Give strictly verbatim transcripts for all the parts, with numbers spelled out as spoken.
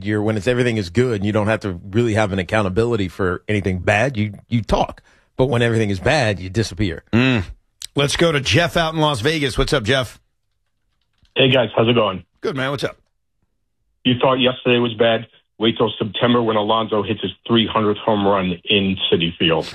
you're when it's everything is good and you don't have to really have an accountability for anything bad, you, you talk. But when everything is bad, you disappear. Mm. Let's go to Jeff out in Las Vegas. What's up, Jeff? Hey, guys. How's it going? Good, man. What's up? You thought yesterday was bad? Wait till September when Alonso hits his three hundredth home run in Citi Field.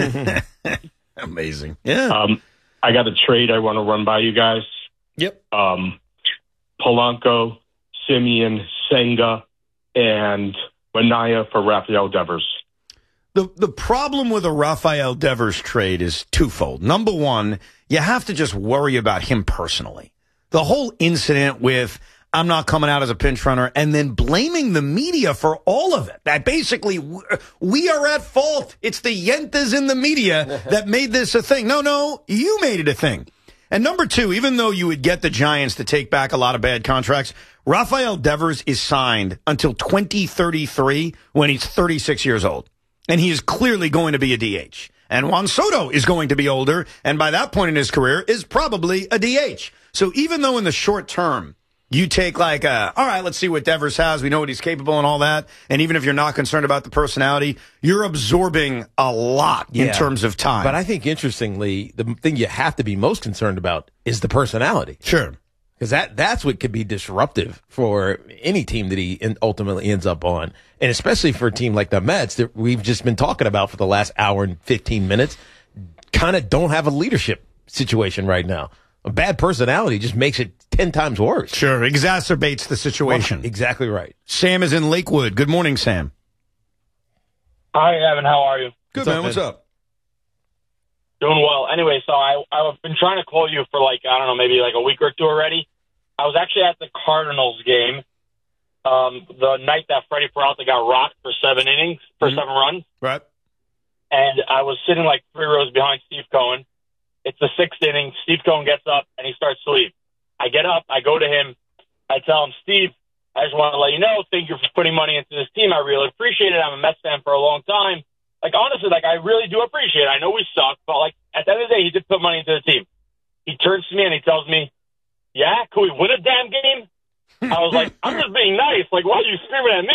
Amazing. Yeah. Um, I got a trade I want to run by you guys. Yep. Um, Polanco, Simeon, Senga, and Manaea for Rafael Devers. The the problem with a Rafael Devers trade is twofold. Number one, you have to just worry about him personally. The whole incident with I'm not coming out as a pinch runner and then blaming the media for all of it. That basically we are at fault. It's the yentas in the media that made this a thing. No, no, you made it a thing. And number two, even though you would get the Giants to take back a lot of bad contracts, Rafael Devers is signed until twenty thirty-three when he's thirty-six years old. And he is clearly going to be a D H. And Juan Soto is going to be older, and by that point in his career is probably a D H. So even though in the short term, you take like, a, all right, let's see what Devers has. We know what he's capable and all that. And even if you're not concerned about the personality, you're absorbing a lot in Yeah. terms of time. But I think, interestingly, the thing you have to be most concerned about is the personality. Sure. Because that, that's what could be disruptive for any team that he in, ultimately ends up on. And especially for a team like the Mets that we've just been talking about for the last hour and fifteen minutes, kind of don't have a leadership situation right now. A bad personality just makes it ten times worse. Sure. Exacerbates the situation. Well, exactly right. Sam is in Lakewood. Good morning, Sam. Hi, Evan. How are you? Good, What's man. up, What's man? up? Doing well. Anyway, so I, I've been trying to call you for like, I don't know, maybe like a week or two already. I was actually at the Cardinals game um, the night that Freddie Peralta got rocked for seven innings, for Mm-hmm. seven runs. Right. And I was sitting like three rows behind Steve Cohen. It's the sixth inning. Steve Cohen gets up and he starts to leave. I get up. I go to him. I tell him, Steve, I just want to let you know, thank you for putting money into this team. I really appreciate it. I'm a Mets fan for a long time. Like, honestly, like, I really do appreciate it. I know we suck, but, like, at the end of the day, he did put money into the team. He turns to me and he tells me, yeah, can we win a damn game? I was like, I'm just being nice. Like, why are you screaming at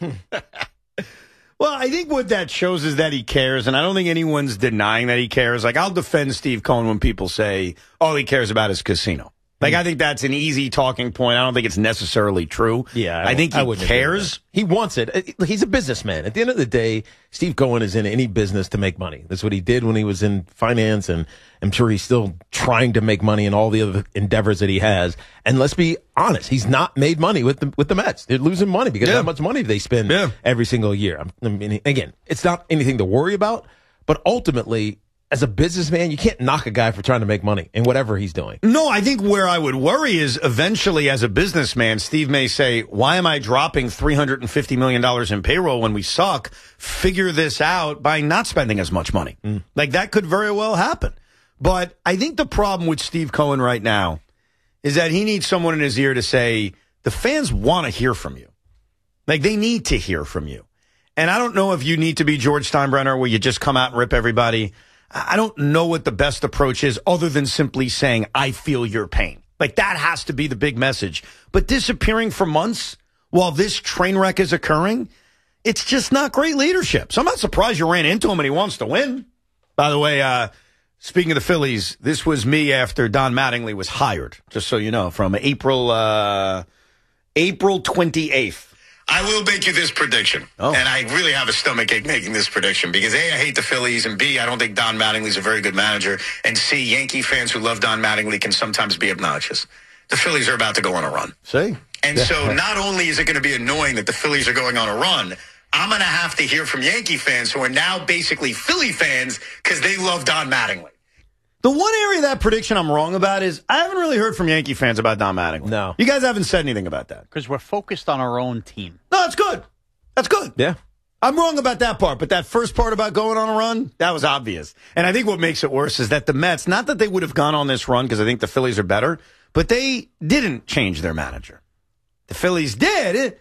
me? Well, I think what that shows is that he cares, and I don't think anyone's denying that he cares. Like, I'll defend Steve Cohen when people say, all he cares about is casino. Like, I think that's an easy talking point. I don't think it's necessarily true. Yeah, I, I think I he wouldn't agree with cares. that. He wants it. He's a businessman. At the end of the day, Steve Cohen is in any business to make money. That's what he did when he was in finance, and I'm sure he's still trying to make money in all the other endeavors that he has. And let's be honest, he's not made money with the with the Mets. They're losing money because Yeah. of how much money they spend Yeah. every single year. I mean, again, it's not anything to worry about, but ultimately, as a businessman, you can't knock a guy for trying to make money in whatever he's doing. No, I think where I would worry is eventually as a businessman, Steve may say, why am I dropping three hundred fifty million dollars in payroll when we suck? Figure this out by not spending as much money. Mm. Like that could very well happen. But I think the problem with Steve Cohen right now is that he needs someone in his ear to say, the fans want to hear from you. Like they need to hear from you. And I don't know if you need to be George Steinbrenner where you just come out and rip everybody. I don't know what the best approach is other than simply saying, I feel your pain. Like that has to be the big message. But disappearing for months while this train wreck is occurring, it's just not great leadership. So I'm not surprised you ran into him and he wants to win. By the way, uh, speaking of the Phillies, this was me after Don Mattingly was hired, just so you know, from April, uh, April twenty-eighth. I will make you this prediction, oh. and I really have a stomachache making this prediction because A, I hate the Phillies, and B, I don't think Don Mattingly's a very good manager, and C, Yankee fans who love Don Mattingly can sometimes be obnoxious. The Phillies are about to go on a run. See? And so not only is it going to be annoying that the Phillies are going on a run, I'm going to have to hear from Yankee fans who are now basically Philly fans because they love Don Mattingly. The one area of that prediction I'm wrong about is I haven't really heard from Yankee fans about Don Mattingly. No. You guys haven't said anything about that. Because we're focused on our own team. No, that's good. That's good. Yeah. I'm wrong about that part, but that first part about going on a run, that was obvious. And I think what makes it worse is that the Mets, not that they would have gone on this run because I think the Phillies are better, but they didn't change their manager. The Phillies did,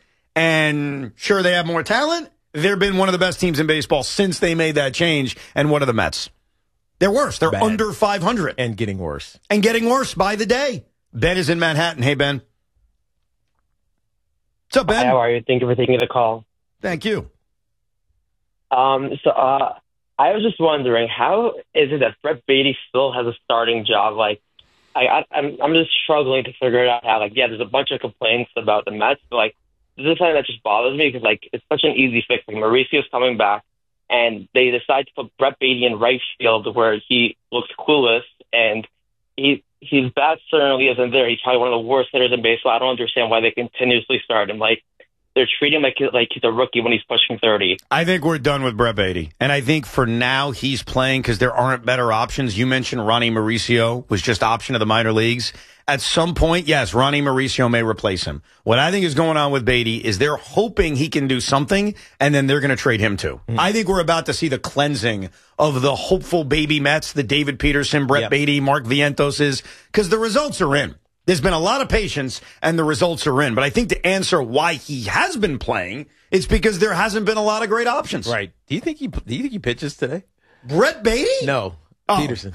and sure, they have more talent. They've been one of the best teams in baseball since they made that change. And what are the Mets? They're worse. They're Bad. under five hundred. And getting worse. And getting worse by the day. Ben is in Manhattan. Hey, Ben. What's up, Ben? Hi, how are you? Thank you for taking the call. Thank you. Um, so uh, I was just wondering, how is it that Brett Beatty still has a starting job? Like, I, I, I'm I'm just struggling to figure it out. How, like, yeah, there's a bunch of complaints about the Mets, but like, this is something that just bothers me because like it's such an easy fix. Like, Mauricio's coming back, and they decide to put Brett Beatty in right field where he looks clueless, and he his bat certainly isn't there. He's probably one of the worst hitters in baseball. I don't understand why they continuously start him. Like, they're treating him like like he's a rookie when he's pushing thirty. I think we're done with Brett Beatty. And I think for now he's playing because there aren't better options. You mentioned Ronnie Mauricio was just option of the minor leagues. At some point, yes, Ronnie Mauricio may replace him. What I think is going on with Beatty is they're hoping he can do something, and then they're going to trade him too. Mm. I think we're about to see the cleansing of the hopeful baby Mets, the David Peterson, Brett yep. Beatty, Mark Vientoses, because the results are in. There's been a lot of patience, and the results are in. But I think to answer why he has been playing, it's because there hasn't been a lot of great options. Right. Do you think he do you think he pitches today? Brett Beatty? No. Oh. Peterson.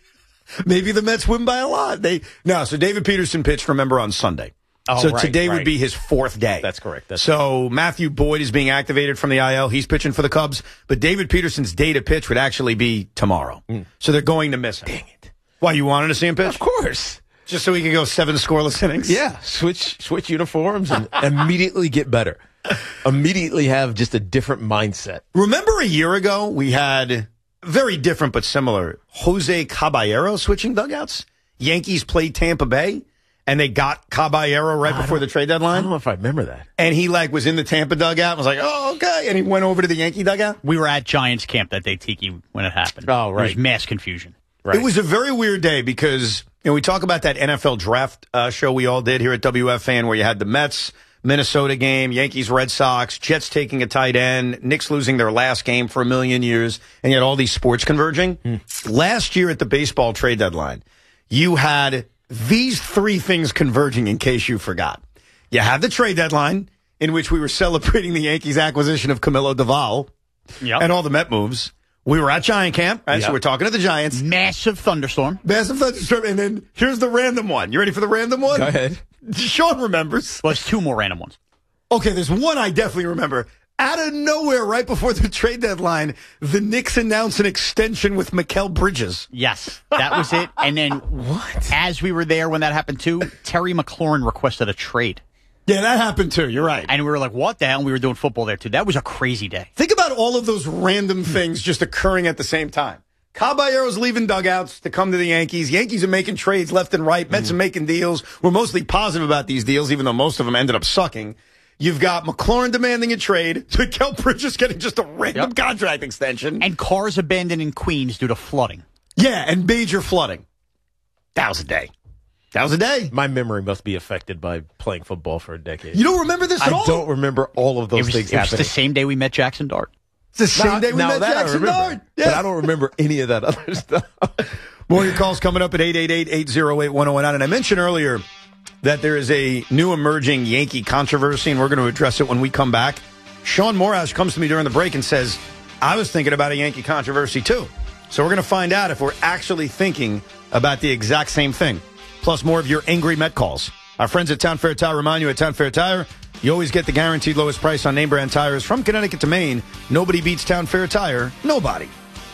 Maybe the Mets win by a lot. They No, so David Peterson pitched, remember, on Sunday. Oh, so right, today right. would be his fourth day. That's correct. That's so correct. Matthew Boyd is being activated from the I L. He's pitching for the Cubs. But David Peterson's day to pitch would actually be tomorrow. Mm. So they're going to miss him. Dang it. Why, you wanted to see him pitch? Of course. Just so he could go seven scoreless innings? Yeah. Switch switch uniforms and immediately get better. Immediately have just a different mindset. Remember a year ago we had very different but similar Jose Caballero switching dugouts? Yankees played Tampa Bay and they got Caballero right before the trade deadline. I don't know if I remember that. And he like was in the Tampa dugout and was like, oh, okay. And he went over to the Yankee dugout. We were at Giants camp that day, Tiki, when it happened. Oh, right. There was mass confusion. Right. It was a very weird day because, you know, we talk about that N F L draft uh, show we all did here at W F A N where you had the Mets, Minnesota game, Yankees, Red Sox, Jets taking a tight end, Knicks losing their last game for a million years, and you had all these sports converging. Mm. Last year at the baseball trade deadline, you had these three things converging in case you forgot. You had the trade deadline in which we were celebrating the Yankees acquisition of Camilo Doval yep. and all the Met moves. We were at Giant Camp, right? Yep. So we're talking to the Giants. Massive thunderstorm. Massive thunderstorm. And then here's the random one. You ready for the random one? Go ahead. Sean remembers. Well, there's two more random ones. Okay, there's one I definitely remember. Out of nowhere, right before the trade deadline, the Knicks announced an extension with Mikal Bridges. Yes, that was it. And then what? As we were there when that happened too, Terry McLaurin requested a trade. Yeah, that happened too. You're right. And we were like, what the hell? And we were doing football there too. That was a crazy day. Think about all of those random things just occurring at the same time. Caballero's leaving dugouts to come to the Yankees. Yankees are making trades left and right. Mets mm. are making deals. We're mostly positive about these deals, even though most of them ended up sucking. You've got McLaurin demanding a trade. Mikal Bridges getting just a random yep. contract extension. And cars abandoned in Queens due to flooding. Yeah, and major flooding. That was a day. That was a day. My memory must be affected by playing football for a decade. You don't remember this at I all? I don't remember all of those it was, things it happening. was the same day we met Jackson Dart. It's the same now, day we now met that Jackson I Dart. Yeah. But I don't remember any of that other stuff. More of your calls coming up at eight eight eight, eight oh eight, one oh one nine. And I mentioned earlier that there is a new emerging Yankee controversy, and we're going to address it when we come back. Sean Morash comes to me during the break and says, I was thinking about a Yankee controversy too. So we're going to find out if we're actually thinking about the exact same thing. Plus more of your angry Met calls. Our friends at Town Fair Tire remind you at Town Fair Tire, you always get the guaranteed lowest price on name brand tires from Connecticut to Maine. Nobody beats Town Fair Tire. Nobody.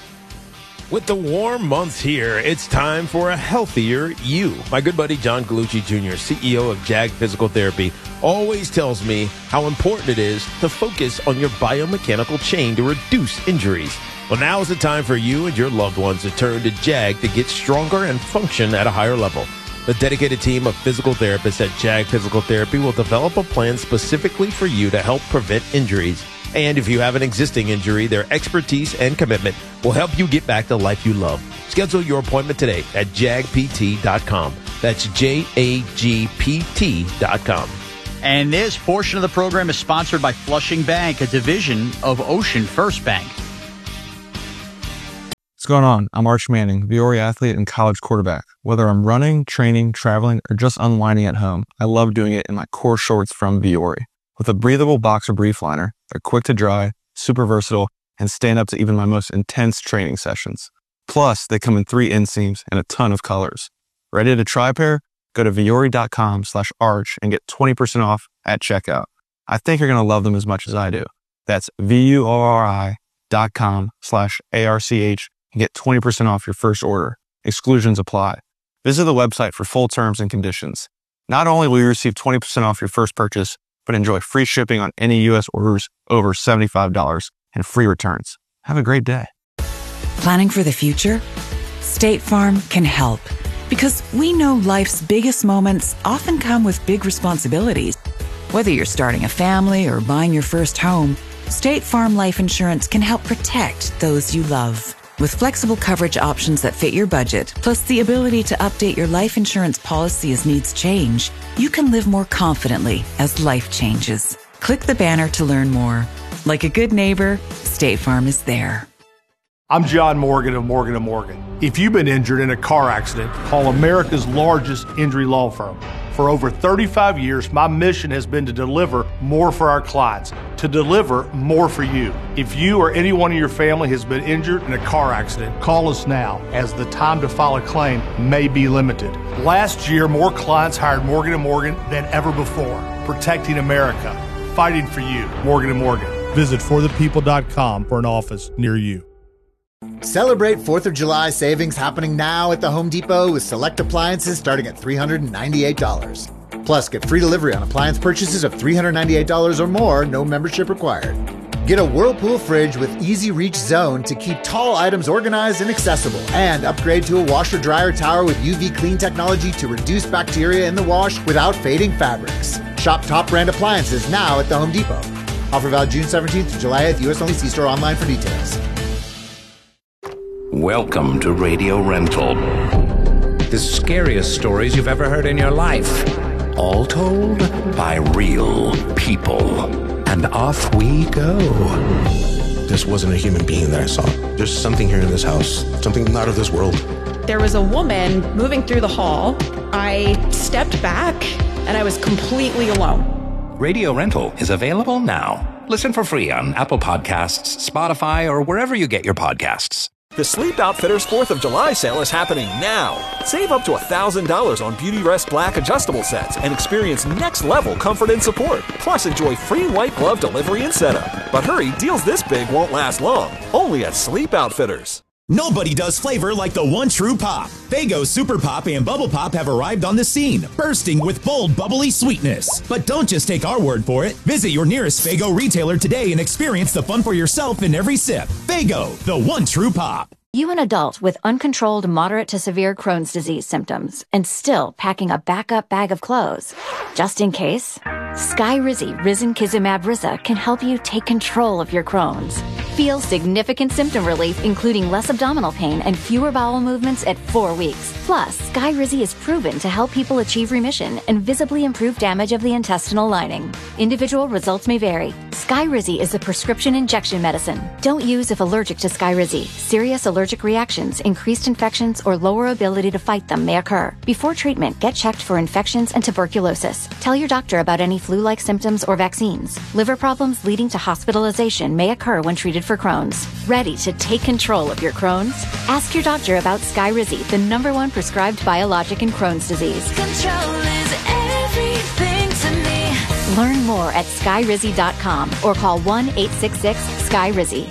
With the warm months here, it's time for a healthier you. My good buddy John Gallucci Junior, C E O of Jag Physical Therapy, always tells me how important it is to focus on your biomechanical chain to reduce injuries. Well, now is the time for you and your loved ones to turn to Jag to get stronger and function at a higher level. The dedicated team of physical therapists at Jag Physical Therapy will develop a plan specifically for you to help prevent injuries. And if you have an existing injury, their expertise and commitment will help you get back the life you love. Schedule your appointment today at jag p t dot com. That's J A G P T dot com. And this portion of the program is sponsored by Flushing Bank, a division of Ocean First Bank. What's going on? I'm Arch Manning, Viore athlete and college quarterback. Whether I'm running, training, traveling, or just unwinding at home, I love doing it in my core shorts from Viore. With a breathable boxer brief liner, they're quick to dry, super versatile, and stand up to even my most intense training sessions. Plus, they come in three inseams and a ton of colors. Ready to try a pair? Go to Viore.com slash arch and get twenty percent off at checkout. I think you're going to love them as much as I do. That's V-U-O-R-I dot com slash A-R-C-H and get twenty percent off your first order. Exclusions apply. Visit the website for full terms and conditions. Not only will you receive twenty percent off your first purchase, but enjoy free shipping on any U S orders over seventy-five dollars and free returns. Have a great day. Planning for the future? State Farm can help, because we know life's biggest moments often come with big responsibilities. Whether you're starting a family or buying your first home, State Farm Life Insurance can help protect those you love. With flexible coverage options that fit your budget, plus the ability to update your life insurance policy as needs change, you can live more confidently as life changes. Click the banner to learn more. Like a good neighbor, State Farm is there. I'm John Morgan of Morgan and Morgan. If you've been injured in a car accident, call America's largest injury law firm. For over thirty-five years, my mission has been to deliver more for our clients, to deliver more for you. If you or anyone in your family has been injured in a car accident, call us now, as the time to file a claim may be limited. Last year, more clients hired Morgan and Morgan than ever before, protecting America, fighting for you. Morgan and Morgan. Visit for the people dot com for an office near you. Celebrate fourth of July savings happening now at the Home Depot with select appliances starting at three hundred ninety-eight dollars. Plus, get free delivery on appliance purchases of three hundred ninety-eight dollars or more, no membership required. Get a Whirlpool fridge with Easy Reach Zone to keep tall items organized and accessible. And upgrade to a washer-dryer tower with U V clean technology to reduce bacteria in the wash without fading fabrics. Shop top brand appliances now at the Home Depot. Offer valid June seventeenth to July eighth, U S only. See store online for details. Welcome to Radio Rental. The scariest stories you've ever heard in your life. All told by real people. And off we go. This wasn't a human being that I saw. There's something here in this house. Something not of this world. There was a woman moving through the hall. I stepped back and I was completely alone. Radio Rental is available now. Listen for free on Apple Podcasts, Spotify, or wherever you get your podcasts. The Sleep Outfitters fourth of July sale is happening now. Save up to one thousand dollars on Beautyrest Black adjustable sets and experience next-level comfort and support. Plus, enjoy free white glove delivery and setup. But hurry, deals this big won't last long. Only at Sleep Outfitters. Nobody does flavor like the one true pop. Faygo Super Pop and Bubble Pop have arrived on the scene, bursting with bold, bubbly sweetness. But don't just take our word for it. Visit your nearest Faygo retailer today and experience the fun for yourself in every sip. Faygo, the one true pop. You an adult with uncontrolled moderate to severe Crohn's disease symptoms and still packing a backup bag of clothes. Just in case, Skyrizi Risankizumab Riza can help you take control of your Crohn's. Feel significant symptom relief, including less abdominal pain and fewer bowel movements at four weeks. Plus, Skyrizi is proven to help people achieve remission and visibly improve damage of the intestinal lining. Individual results may vary. Skyrizi is a prescription injection medicine. Don't use if allergic to Skyrizi. Serious allergic reactions, increased infections, or lower ability to fight them may occur. Before treatment, get checked for infections and tuberculosis. Tell your doctor about any flu-like symptoms or vaccines. Liver problems leading to hospitalization may occur when treated for Crohn's. Ready to take control of your Crohn's? Ask your doctor about Skyrizi, the number one prescribed biologic in Crohn's disease. Control is everything to me. Learn more at skyrizi dot com or call one eight six six sky rizi.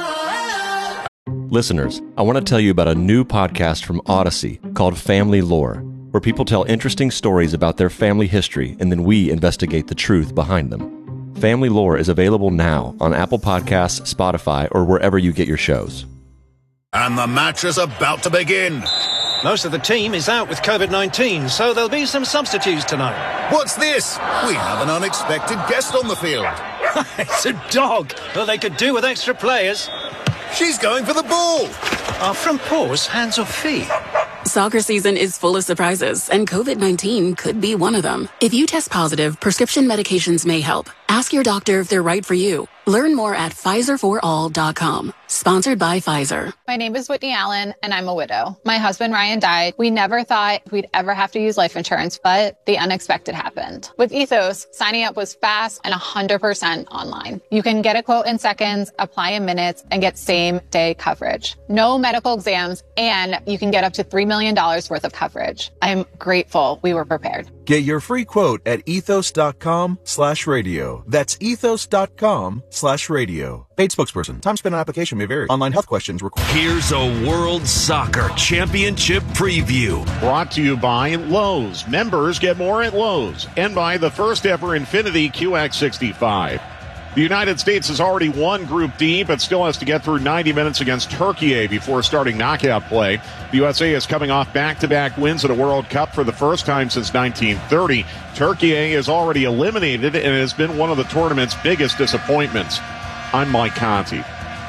Listeners, I want to tell you about a new podcast from Odyssey called Family Lore, where people tell interesting stories about their family history and then we investigate the truth behind them. Family Lore is available now on Apple Podcasts, Spotify, or wherever you get your shows. And the match is about to begin. Most of the team is out with COVID nineteen, so there'll be some substitutes tonight. What's this? We have an unexpected guest on the field. It's a dog. Well, they could do with extra players. She's going for the ball. Are front paws hands or feet? Soccer season is full of surprises, and COVID nineteen could be one of them. If you test positive, prescription medications may help. Ask your doctor if they're right for you. Learn more at Pfizer for all dot com. Sponsored by Pfizer. My name is Whitney Allen, and I'm a widow. My husband, Ryan, died. We never thought we'd ever have to use life insurance, but the unexpected happened. With Ethos, signing up was fast and one hundred percent online. You can get a quote in seconds, apply in minutes, and get same-day coverage. No medical exams, and you can get up to three million dollars worth of coverage. I'm grateful we were prepared. Get your free quote at ethos.com slash radio. That's ethos.com slash radio. Paid spokesperson. Time spent on application may vary. Online health questions required. Here's a World Soccer Championship preview. Brought to you by Lowe's. Members get more at Lowe's. And by the first ever Infiniti Q X sixty-five. The United States has already won Group D, but still has to get through ninety minutes against Turkey before starting knockout play. The U S A is coming off back-to-back wins at a World Cup for the first time since nineteen thirty. Turkey is already eliminated and has been one of the tournament's biggest disappointments. I'm Mike Conti.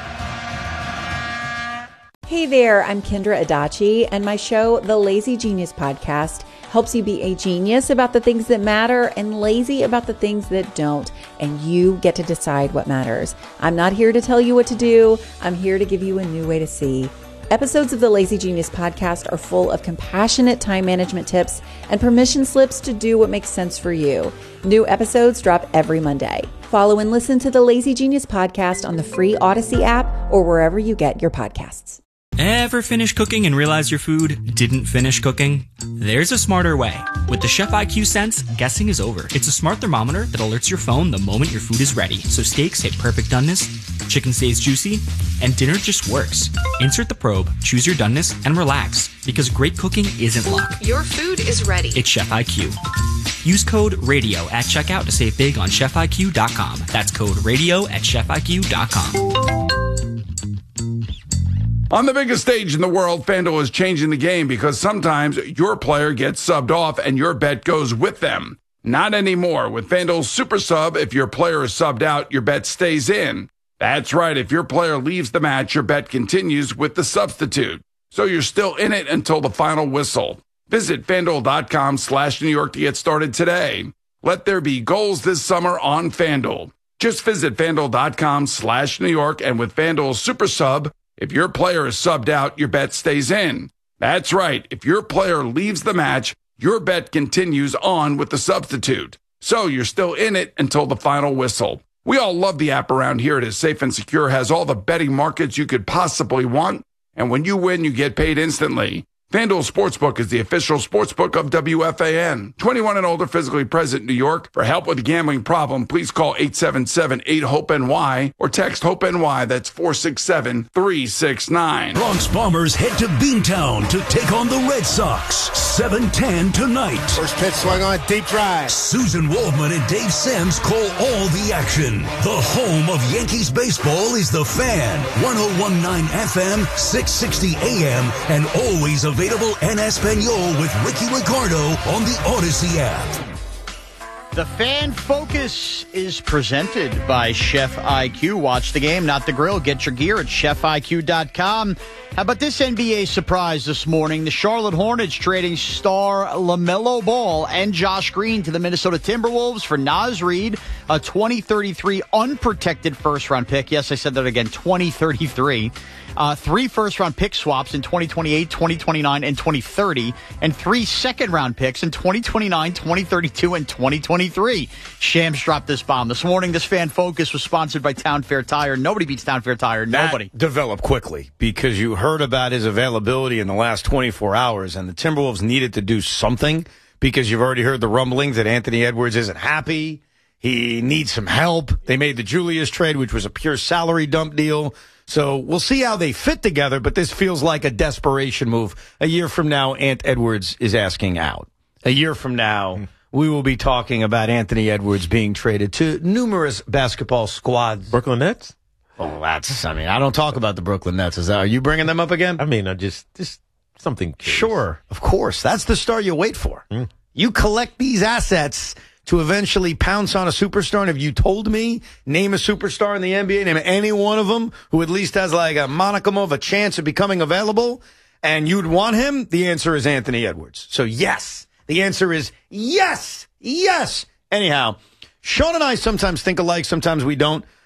Hey there, I'm Kendra Adachi, and my show, The Lazy Genius Podcast, helps you be a genius about the things that matter and lazy about the things that don't, and you get to decide what matters. I'm not here to tell you what to do. I'm here to give you a new way to see. Episodes of the Lazy Genius Podcast are full of compassionate time management tips and permission slips to do what makes sense for you. New episodes drop every Monday. Follow and listen to the Lazy Genius Podcast on the free Odyssey app or wherever you get your podcasts. Ever finish cooking and realize your food didn't finish cooking? There's a smarter way. With the Chef I Q Sense, guessing is over. It's a smart thermometer that alerts your phone the moment your food is ready. So steaks hit perfect doneness, chicken stays juicy, and dinner just works. Insert the probe, choose your doneness, and relax. Because great cooking isn't luck. Your food is ready. It's Chef I Q. Use code RADIO at checkout to save big on chef I Q dot com. That's code RADIO at chef I Q dot com. On the biggest stage in the world, FanDuel is changing the game because sometimes your player gets subbed off and your bet goes with them. Not anymore. With FanDuel's Super Sub, if your player is subbed out, your bet stays in. That's right. If your player leaves the match, your bet continues with the substitute. So you're still in it until the final whistle. Visit FanDuel.com slash New York to get started today. Let there be goals this summer on FanDuel. Just visit FanDuel.com slash New York, and with FanDuel's Super Sub, if your player is subbed out, your bet stays in. That's right. If your player leaves the match, your bet continues on with the substitute. So you're still in it until the final whistle. We all love the app around here. It is safe and secure, has all the betting markets you could possibly want. And when you win, you get paid instantly. FanDuel Sportsbook is the official sportsbook of W F A N. twenty-one and older, physically present in New York. For help with a gambling problem, please call eight seven seven, eight, HOPE N Y or text HOPE-NY. That's four six seven, three six nine. Bronx Bombers head to Beantown to take on the Red Sox. seven ten tonight. First pitch swung on, deep drive. Susan Waldman and Dave Sims call all the action. The home of Yankees baseball is The Fan. one oh one point nine F M, six sixty A M, and always available. Available en Espanol with Ricky Ricardo on the Odyssey app. The Fan Focus is presented by Chef I Q. Watch the game, not the grill. Get your gear at chef I Q dot com. How about this N B A surprise this morning? The Charlotte Hornets trading star LaMelo Ball and Josh Green to the Minnesota Timberwolves for Naz Reid, a twenty thirty-three unprotected first-round pick. Yes, I said that again, twenty thirty-three. Uh, three first-round pick swaps in twenty twenty-eight, twenty twenty-nine, and twenty thirty, and three second-round picks in twenty twenty-nine, twenty thirty-two, and twenty twenty-three. Shams dropped this bomb. This morning, this Fan Focus was sponsored by Town Fair Tire. Nobody beats Town Fair Tire. Nobody. That developed quickly because you heard about his availability in the last twenty-four hours, and the Timberwolves needed to do something because you've already heard the rumblings that Anthony Edwards isn't happy. He needs some help. They made the Julius trade, which was a pure salary dump deal. So we'll see how they fit together, but this feels like a desperation move. A year from now, Ant Edwards is asking out. A year from now, we will be talking about Anthony Edwards being traded to numerous basketball squads. Brooklyn Nets? Oh, that's, I mean, I don't talk about the Brooklyn Nets. Is that, are you bringing them up again? I mean, I just, just something curious. Sure, of course. That's the star you wait for. Mm. You collect these assets to eventually pounce on a superstar. And if you told me, name a superstar in the N B A, name any one of them who at least has like a monicum of a chance of becoming available, and you'd want him, the answer is Anthony Edwards. So yes, the answer is yes, yes. Anyhow, Sean and I sometimes think alike, sometimes we don't.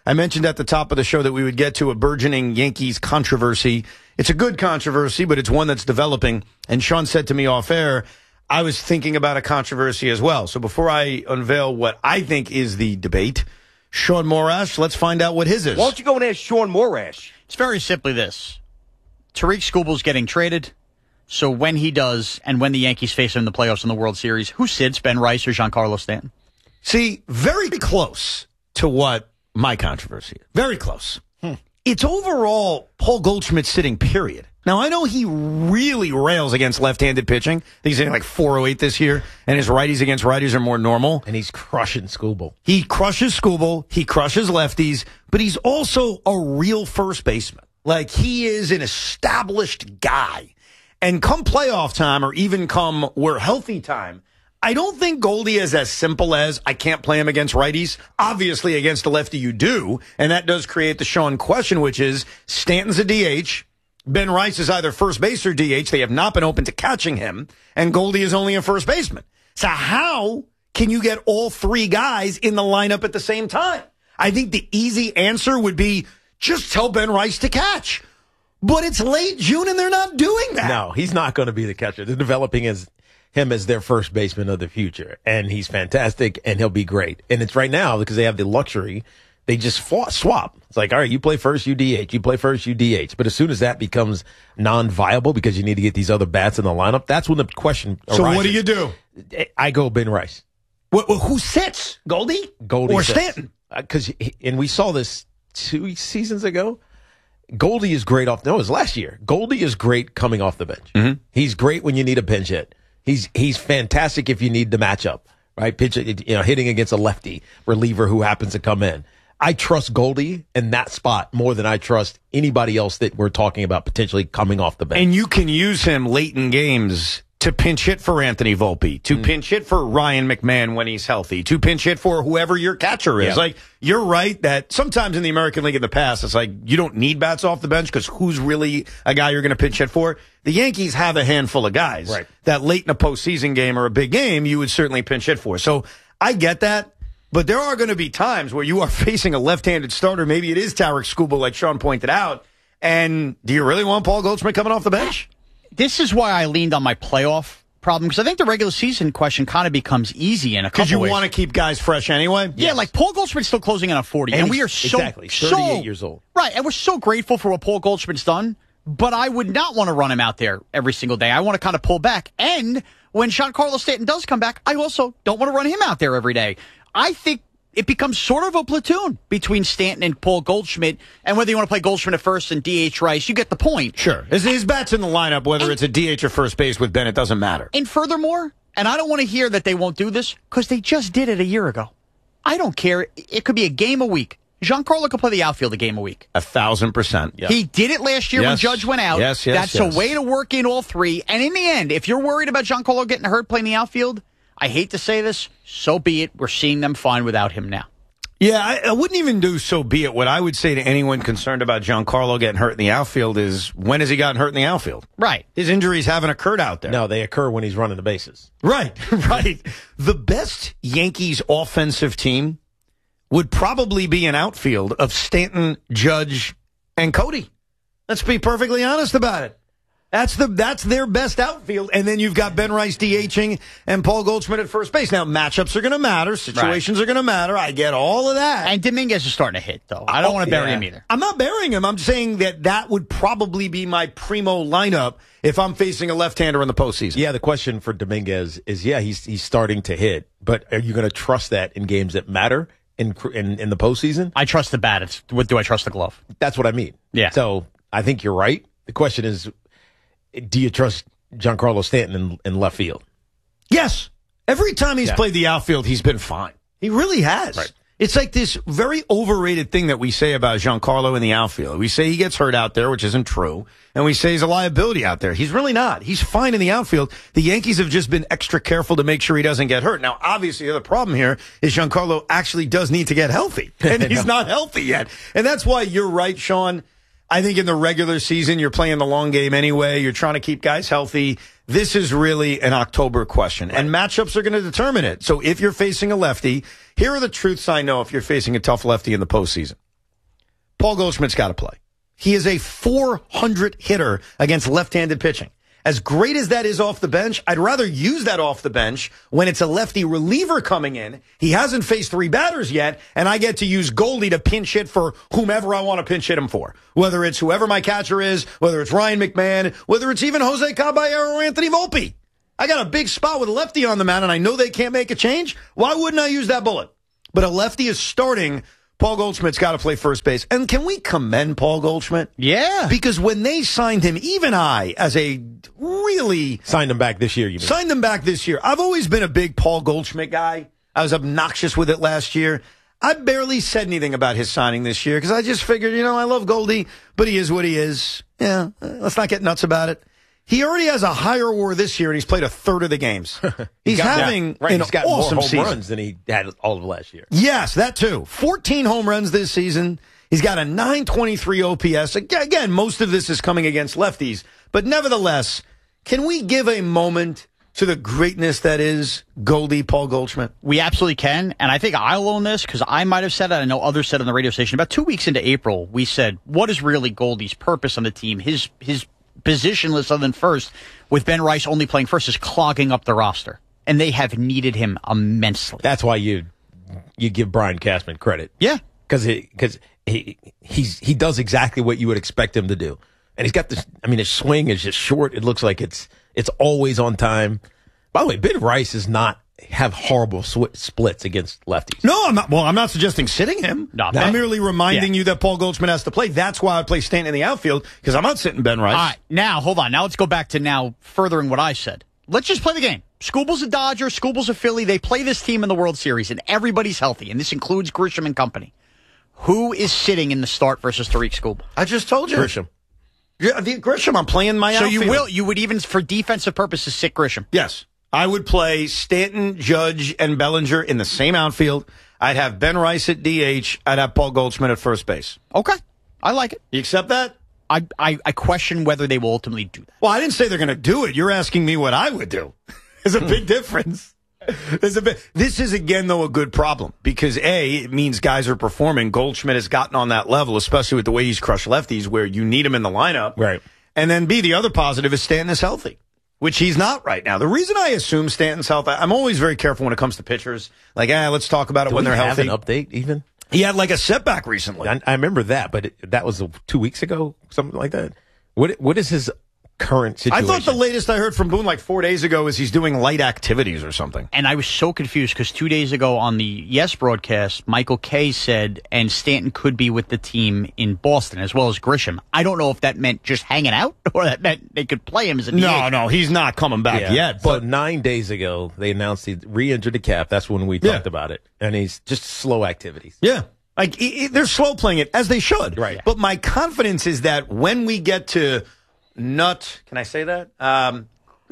I mentioned at the top of the show that we would get to a burgeoning Yankees controversy. It's a good controversy, but it's one that's developing. And Sean said to me off air, I was thinking about a controversy as well. So before I unveil what I think is the debate, Sean Morash, let's find out what his is. Why don't you go and ask Sean Morash? It's very simply this. Tariq Skubal's getting traded. So when he does, and when the Yankees face him in the playoffs in the World Series, who sits, Ben Rice or Giancarlo Stanton? See, very close to what my controversy is. Very close. Hmm. It's overall Paul Goldschmidt sitting, period. Now, I know he really rails against left-handed pitching. I think he's hitting like four oh eight this year, and his righties against righties are more normal. And he's crushing Skubal. He crushes Skubal. He crushes lefties, but he's also a real first baseman. Like, he is an established guy. And come playoff time, or even come we're healthy time, I don't think Goldie is as simple as I can't play him against righties. Obviously, against a lefty you do, and that does create the Sean question, which is Stanton's a D H. Ben Rice is either first base or D H. They have not been open to catching him, and Goldie is only a first baseman. So how can you get all three guys in the lineup at the same time? I think the easy answer would be just tell Ben Rice to catch. But it's late June, and they're not doing that. No, he's not going to be the catcher. They're developing as him as their first baseman of the future, and he's fantastic, and he'll be great. And it's right now because they have the luxury. They just fought, swap. It's like, all right, you play first, you D H. You play first, you D H. But as soon as that becomes non-viable because you need to get these other bats in the lineup, that's when the question arises. So what do you do? I go Ben Rice. Well, who sits? Goldie? Goldie or sits. Stanton? Because, and we saw this two seasons ago. Goldie is great off. No, it was last year. Goldie is great coming off the bench. Mm-hmm. He's great when you need a pinch hit. He's he's fantastic if you need the matchup, right? Pitch, you know, hitting against a lefty reliever who happens to come in. I trust Goldie in that spot more than I trust anybody else that we're talking about potentially coming off the bench. And you can use him late in games to pinch hit for Anthony Volpe, to mm. pinch hit for Ryan McMahon when he's healthy, to pinch hit for whoever your catcher is. Yeah. Like, you're right that sometimes in the American League in the past, it's like you don't need bats off the bench because who's really a guy you're going to pinch hit for? The Yankees have a handful of guys right. that late in a postseason game or a big game, you would certainly pinch hit for. So I get that. But there are going to be times where you are facing a left-handed starter. Maybe it is Tariq Skubal, like Sean pointed out. And do you really want Paul Goldschmidt coming off the bench? This is why I leaned on my playoff problem, because I think the regular season question kind of becomes easy in a couple ways. Because you want to keep guys fresh anyway? Yeah, yes. Like Paul Goldschmidt's still closing in on forty, and, and we are so exactly thirty-eight so, years old, right? And we're so grateful for what Paul Goldschmidt's done. But I would not want to run him out there every single day. I want to kind of pull back. And when Giancarlo Stanton does come back, I also don't want to run him out there every day. I think it becomes sort of a platoon between Stanton and Paul Goldschmidt. And whether you want to play Goldschmidt at first and D H Rice, you get the point. Sure. His, his bat's in the lineup, whether and, it's a D H or first base with Ben, it doesn't matter. And furthermore, and I don't want to hear that they won't do this, because they just did it a year ago. I don't care. It could be a game a week. Giancarlo could play the outfield a game a week. A thousand percent. Yep. He did it last year yes. when Judge went out. Yes, yes, That's yes. a way to work in all three. And in the end, if you're worried about Giancarlo getting hurt playing the outfield, I hate to say this, so be it. We're seeing them fine without him now. Yeah, I, I wouldn't even do so be it. What I would say to anyone concerned about Giancarlo getting hurt in the outfield is, when has he gotten hurt in the outfield? Right. His injuries haven't occurred out there. No, they occur when he's running the bases. Right, right. The best Yankees offensive team would probably be an outfield of Stanton, Judge, and Cody. Let's be perfectly honest about it. That's the that's their best outfield. And then you've got Ben Rice DHing and Paul Goldschmidt at first base. Now, matchups are going to matter. Situations right. are going to matter. I get all of that. And Dominguez is starting to hit, though. I don't oh, want to bury yeah. him either. I'm not burying him. I'm saying that that would probably be my primo lineup if I'm facing a left-hander in the postseason. Yeah, the question for Dominguez is, yeah, he's he's starting to hit. But are you going to trust that in games that matter in, in, in the postseason? I trust the bat. It's, what do I trust the glove? That's what I mean. Yeah. So I think you're right. The question is, do you trust Giancarlo Stanton in, in left field? Yes. Every time he's yeah. played the outfield, he's been fine. He really has. Right. It's like this very overrated thing that we say about Giancarlo in the outfield. We say he gets hurt out there, which isn't true. And we say he's a liability out there. He's really not. He's fine in the outfield. The Yankees have just been extra careful to make sure he doesn't get hurt. Now, obviously, the other problem here is Giancarlo actually does need to get healthy. And he's not healthy yet. And that's why you're right, Sean. I think in the regular season, you're playing the long game anyway. You're trying to keep guys healthy. This is really an October question, right. And matchups are going to determine it. So if you're facing a lefty, here are the truths I know if you're facing a tough lefty in the postseason. Paul Goldschmidt's got to play. He is a four hundred hitter against left-handed pitching. As great as that is off the bench, I'd rather use that off the bench when it's a lefty reliever coming in. He hasn't faced three batters yet, and I get to use Goldie to pinch hit for whomever I want to pinch hit him for. Whether it's whoever my catcher is, whether it's Ryan McMahon, whether it's even Jose Caballero or Anthony Volpe. I got a big spot with a lefty on the mound, and I know they can't make a change. Why wouldn't I use that bullet? But a lefty is starting. Paul Goldschmidt's got to play first base. And can we commend Paul Goldschmidt? Yeah. Because when they signed him, even I, as a really... Signed him back this year, you mean? Signed him back this year. I've always been a big Paul Goldschmidt guy. I was obnoxious with it last year. I barely said anything about his signing this year because I just figured, you know, I love Goldie, but he is what he is. Yeah, let's not get nuts about it. He already has a higher W A R this year, and he's played a third of the games. He's got, having yeah, right. an he's got awesome more home season. runs than he had all of last year. Yes, that too. fourteen home runs this season. He's got a nine twenty-three O P S. Again, most of this is coming against lefties. But nevertheless, can we give a moment to the greatness that is Goldie Paul Goldschmidt? We absolutely can, and I think I'll own this because I might have said it. I know others said on the radio station. About two weeks into April, we said, what is really Goldie's purpose on the team? His his positionless other than first, with Ben Rice only playing first, is clogging up the roster. And they have needed him immensely. That's why you you give Brian Cashman credit. Yeah. Because he, cause he, he's, he does exactly what you would expect him to do. And he's got this, I mean, his swing is just short. It looks like it's it's always on time. By the way, Ben Rice does not have horrible sw- splits against lefties. No, I'm not. Well, I'm not suggesting sitting him. No, I'm Ben- merely reminding yeah. you that Paul Goldschmidt has to play. That's why I play Stanton in the outfield, because I'm not sitting Ben Rice. All right, now, hold on. Now let's go back to now furthering what I said. Let's just play the game. Scooble's a Dodger, Scooble's a Philly. They play this team in the World Series, and everybody's healthy, and this includes Grisham and company. Who is sitting in the start versus Tariq Skubal? I just told you. Grisham. Yeah, the, Grisham, I'm playing my So outfield. you will, you would even, for defensive purposes, sit Grisham? Yes. I would play Stanton, Judge, and Bellinger in the same outfield. I'd have Ben Rice at D H. I'd have Paul Goldschmidt at first base. Okay. I like it. You accept that? I, I, I question whether they will ultimately do that. Well, I didn't say they're going to do it. You're asking me what I would do. There's a big difference. There's a big, this is, again, though, a good problem because, A, it means guys are performing. Goldschmidt has gotten on that level, especially with the way he's crushed lefties where you need him in the lineup. Right. And then, B, the other positive is Stanton is healthy, which he's not right now. The reason I assume Stanton's healthy, I'm always very careful when it comes to pitchers. Like, ah, let's talk about it Do when we they're have healthy. An update even? He had like a setback recently. I, I remember that, but it, that was uh, two weeks ago, something like that. What What is his current situation? I thought the latest I heard from Boone like four days ago is he's doing light activities or something. And I was so confused because two days ago on the Yes broadcast, Michael Kay said, and Stanton could be with the team in Boston as well as Grisham. I don't know if that meant just hanging out or that meant they could play him as a D H. No, no, he's not coming back Yeah. yet. So But nine days ago, they announced he re-injured the calf. That's when we Yeah. talked about it. And he's just slow activities. yeah, like i- i- they're slow playing it as they should. Right. But my confidence is that when we get to nut, can I say that? Um,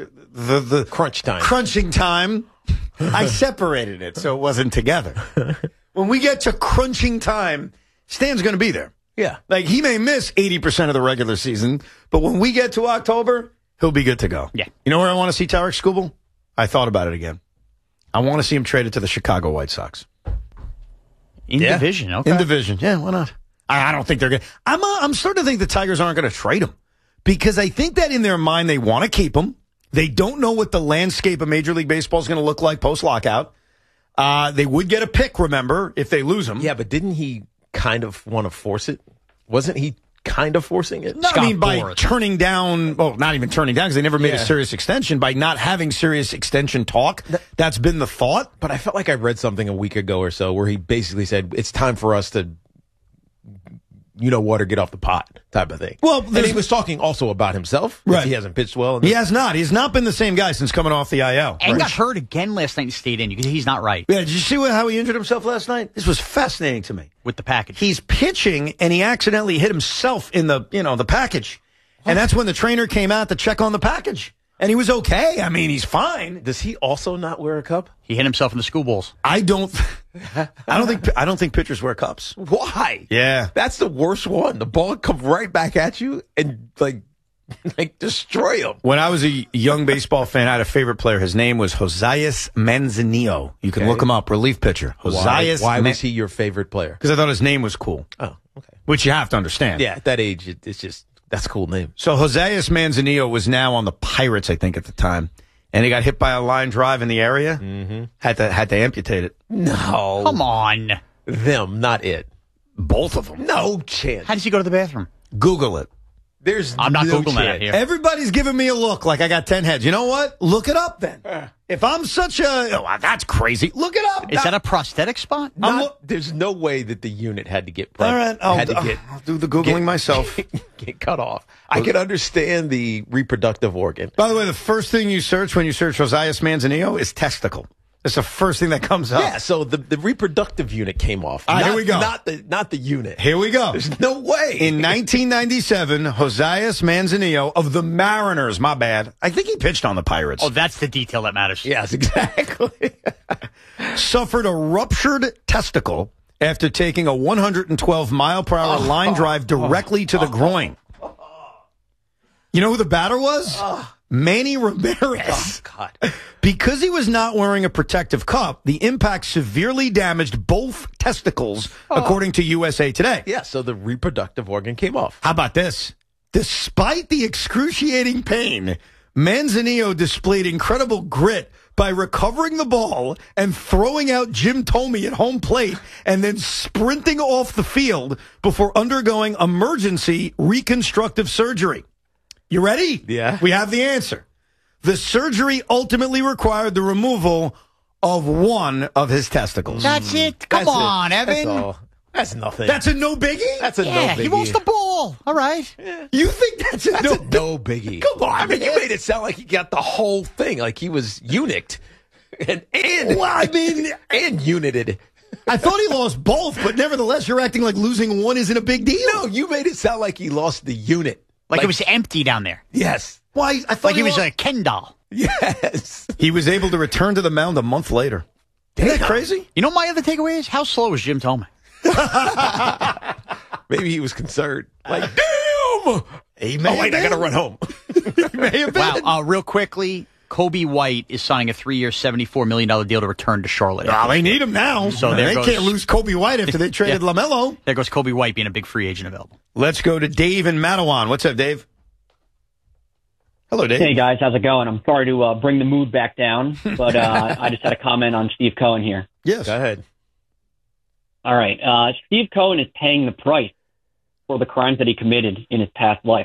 the the Crunch time. crunching time. I separated it so it wasn't together. When we get to crunching time, Stan's going to be there. Yeah. Like, he may miss eighty percent of the regular season, but when we get to October, he'll be good to go. Yeah. You know where I want to see Tariq Skubal? I thought about it again. I want to see him traded to the Chicago White Sox. In Yeah. division, okay. In division. Yeah, why not? I, I don't think they're going to. I'm, uh, I'm starting to think the Tigers aren't going to trade him because I think that in their mind they want to keep him. They don't know what the landscape of Major League Baseball is going to look like post-lockout. Uh, they would get a pick, remember, if they lose him. Yeah, but didn't he kind of want to force it? Wasn't he kind of forcing it? No, I mean, by Boras. turning down, well, not even turning down because they never made Yeah. a serious extension. By not having serious extension talk, that's been the thought. But I felt like I read something a week ago or so where he basically said it's time for us to, you know what, or get off the pot type of thing. Well, and there's- he was talking also about himself. 'Cause Right. He hasn't pitched well. He has not. He's not been the same guy since coming off the I L. And got hurt again last night and stayed in. You can see he's not right Yeah, did you see what, how he injured himself last night? This was fascinating to me. with the package. He's pitching and he accidentally hit himself in the, you know, the package. And that's when the trainer came out to check on the package. And he was okay. I mean, he's fine. Does he also not wear a cup? He hit himself in the school balls. I don't I don't think I don't think pitchers wear cups. Why? Yeah. That's the worst one. The ball comes right back at you and like like destroy him. When I was a young baseball fan, I had a favorite player. His name was Josias Manzanillo. You can Okay. look him up, relief pitcher. Why, Josias why Man- was he your favorite player? Because I thought his name was cool. Oh, okay. Which you have to understand. Yeah, at that age, it, it's just, that's a cool name. So Josias Manzanillo was now on the Pirates, I think, at the time. And he got hit by a line drive in the area. Mm-hmm. Had to had to amputate it. No. Come on. Them, not it. Both of them. No chance. How does he go to the bathroom? Google it. There's I'm not no Googling chance. that here. Everybody's giving me a look like I got ten heads. You know what? Look it up then. If I'm such a... Oh, that's crazy. Look it up. Is that a prosthetic spot? Not, there's no way that the unit had to get... All right, I'll, had to get, I'll do the Googling get, myself. Get cut off. I can understand the reproductive organ. By the way, the first thing you search when you search Josias Manzanillo is testicle. That's the first thing that comes up. Yeah, so the, the reproductive unit came off. Ah, not, here we go. Not the, not the unit. Here we go. There's no way. In nineteen ninety-seven, Josias Manzanillo of the Mariners, my bad. I think he pitched on the Pirates. Oh, that's the detail that matters. Yes, exactly. Suffered a ruptured testicle after taking a one hundred twelve mile per hour Oh, line drive directly to the groin. You know who the batter was? Oh. Manny Ramirez. Oh, God. Because he was not wearing a protective cup, the impact severely damaged both testicles, Oh. according to U S A Today. Yeah, so the reproductive organ came off. How about this? Despite the excruciating pain, Manzanillo displayed incredible grit by recovering the ball and throwing out Jim Thome at home plate and then sprinting off the field before undergoing emergency reconstructive surgery. You ready? Yeah. We have the answer. The surgery ultimately required the removal of one of his testicles. That's it. Come That's on, it. Evan. That's all. That's nothing. That's a no biggie? That's a yeah, no biggie. he wants the ball. All right. You think that's a, That's no, a no biggie. Come on, I mean, man. you made it sound like he got the whole thing, like he was eunuched and and Well, I mean, and united. I thought he lost both, but nevertheless, you're acting like losing one isn't a big deal. No, you made it sound like he lost the unit. Like, it was empty down there. Yes. Why? I thought Like he was lost- a Ken doll. Yes. He was able to return to the mound a month later. Isn't that crazy? You know what my other takeaway is? How slow is Jim Thome? Maybe he was concerned. Like, damn! He may Oh, wait, have I got to been. run home. He may have been. Wow. Uh, real quickly, Kobe White is signing a three-year, seventy-four million dollars deal to return to Charlotte. Oh, they need him now. So there they goes- can't lose Kobe White after they traded Yeah. LaMelo. There goes Kobe White being a big free agent available. Let's go to Dave in Matawan. What's up, Dave? Hello, Dave. Hey, guys. How's it going? I'm sorry to uh, bring the mood back down, but uh, I just had a comment on Steve Cohen here. Yes. Go ahead. All right. Uh, Steve Cohen is paying the price for the crimes that he committed in his past life.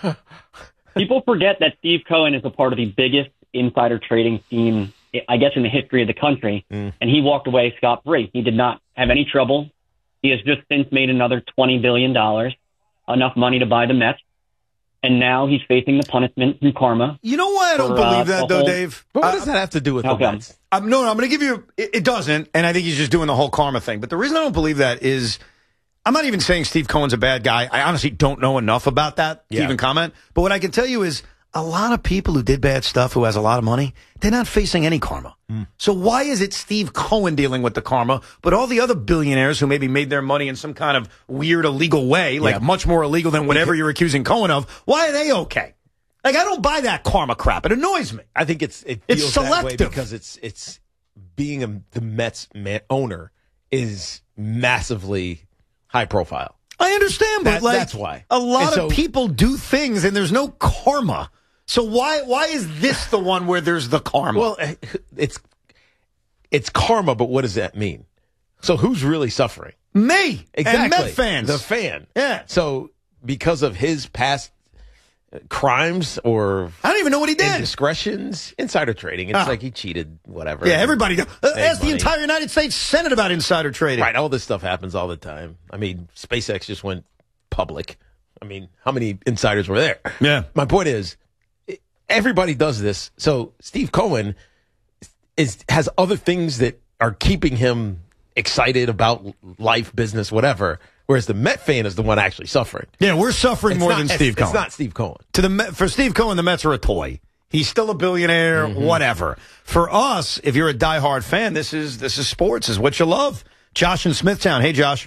People forget that Steve Cohen is a part of the biggest insider trading scheme, I guess, in the history of the country, Mm. and he walked away scot-free. He did not have any trouble. He has just since made another twenty billion dollars, enough money to buy the Mets, and now he's facing the punishment from karma. You know why I don't for, believe uh, that, the though, whole- Dave? But what I- does that have to do with How the come? Mets? I'm, no, no, I'm going to give you. It, it doesn't, and I think he's just doing the whole karma thing. But the reason I don't believe that is, I'm not even saying Steve Cohen's a bad guy. I honestly don't know enough about that to Yeah. even comment. But what I can tell you is, a lot of people who did bad stuff, who has a lot of money, they're not facing any karma. Mm. So why is it Steve Cohen dealing with the karma, but all the other billionaires who maybe made their money in some kind of weird illegal way, like Yeah. much more illegal than whatever you're accusing Cohen of, why are they okay? Like, I don't buy that karma crap. It annoys me. I think it's it It's feels that way selective. because it's it's being a, the Mets man, owner is massively high profile. I understand, but That- like that's why. a lot And of so- people do things and there's no karma. So why why is this the one where there's the karma? Well, it's it's karma, but what does that mean? So who's really suffering? me Exactly. and Met fans. The fan. Yeah. So because of his past uh, crimes or I don't even know what he did. indiscretions, insider trading, it's Ah. like he cheated, whatever. Yeah, everybody does. Uh, Made ask the money. entire United States Senate about insider trading. Right, all this stuff happens all the time. I mean, SpaceX just went public. I mean, how many insiders were there? Yeah. My point is, i- everybody does this. So Steve Cohen is has other things that are keeping him excited about life, business, whatever. Whereas the Met fan is the one actually suffering. Yeah, we're suffering It's more not- than it's- Steve Cohen. It's not Steve Cohen. To the Met, for Steve Cohen, the Mets are a toy. He's still a billionaire, Mm-hmm. whatever. For us, if you're a diehard fan, this is this is sports, is what you love. Josh in Smithtown. Hey, Josh.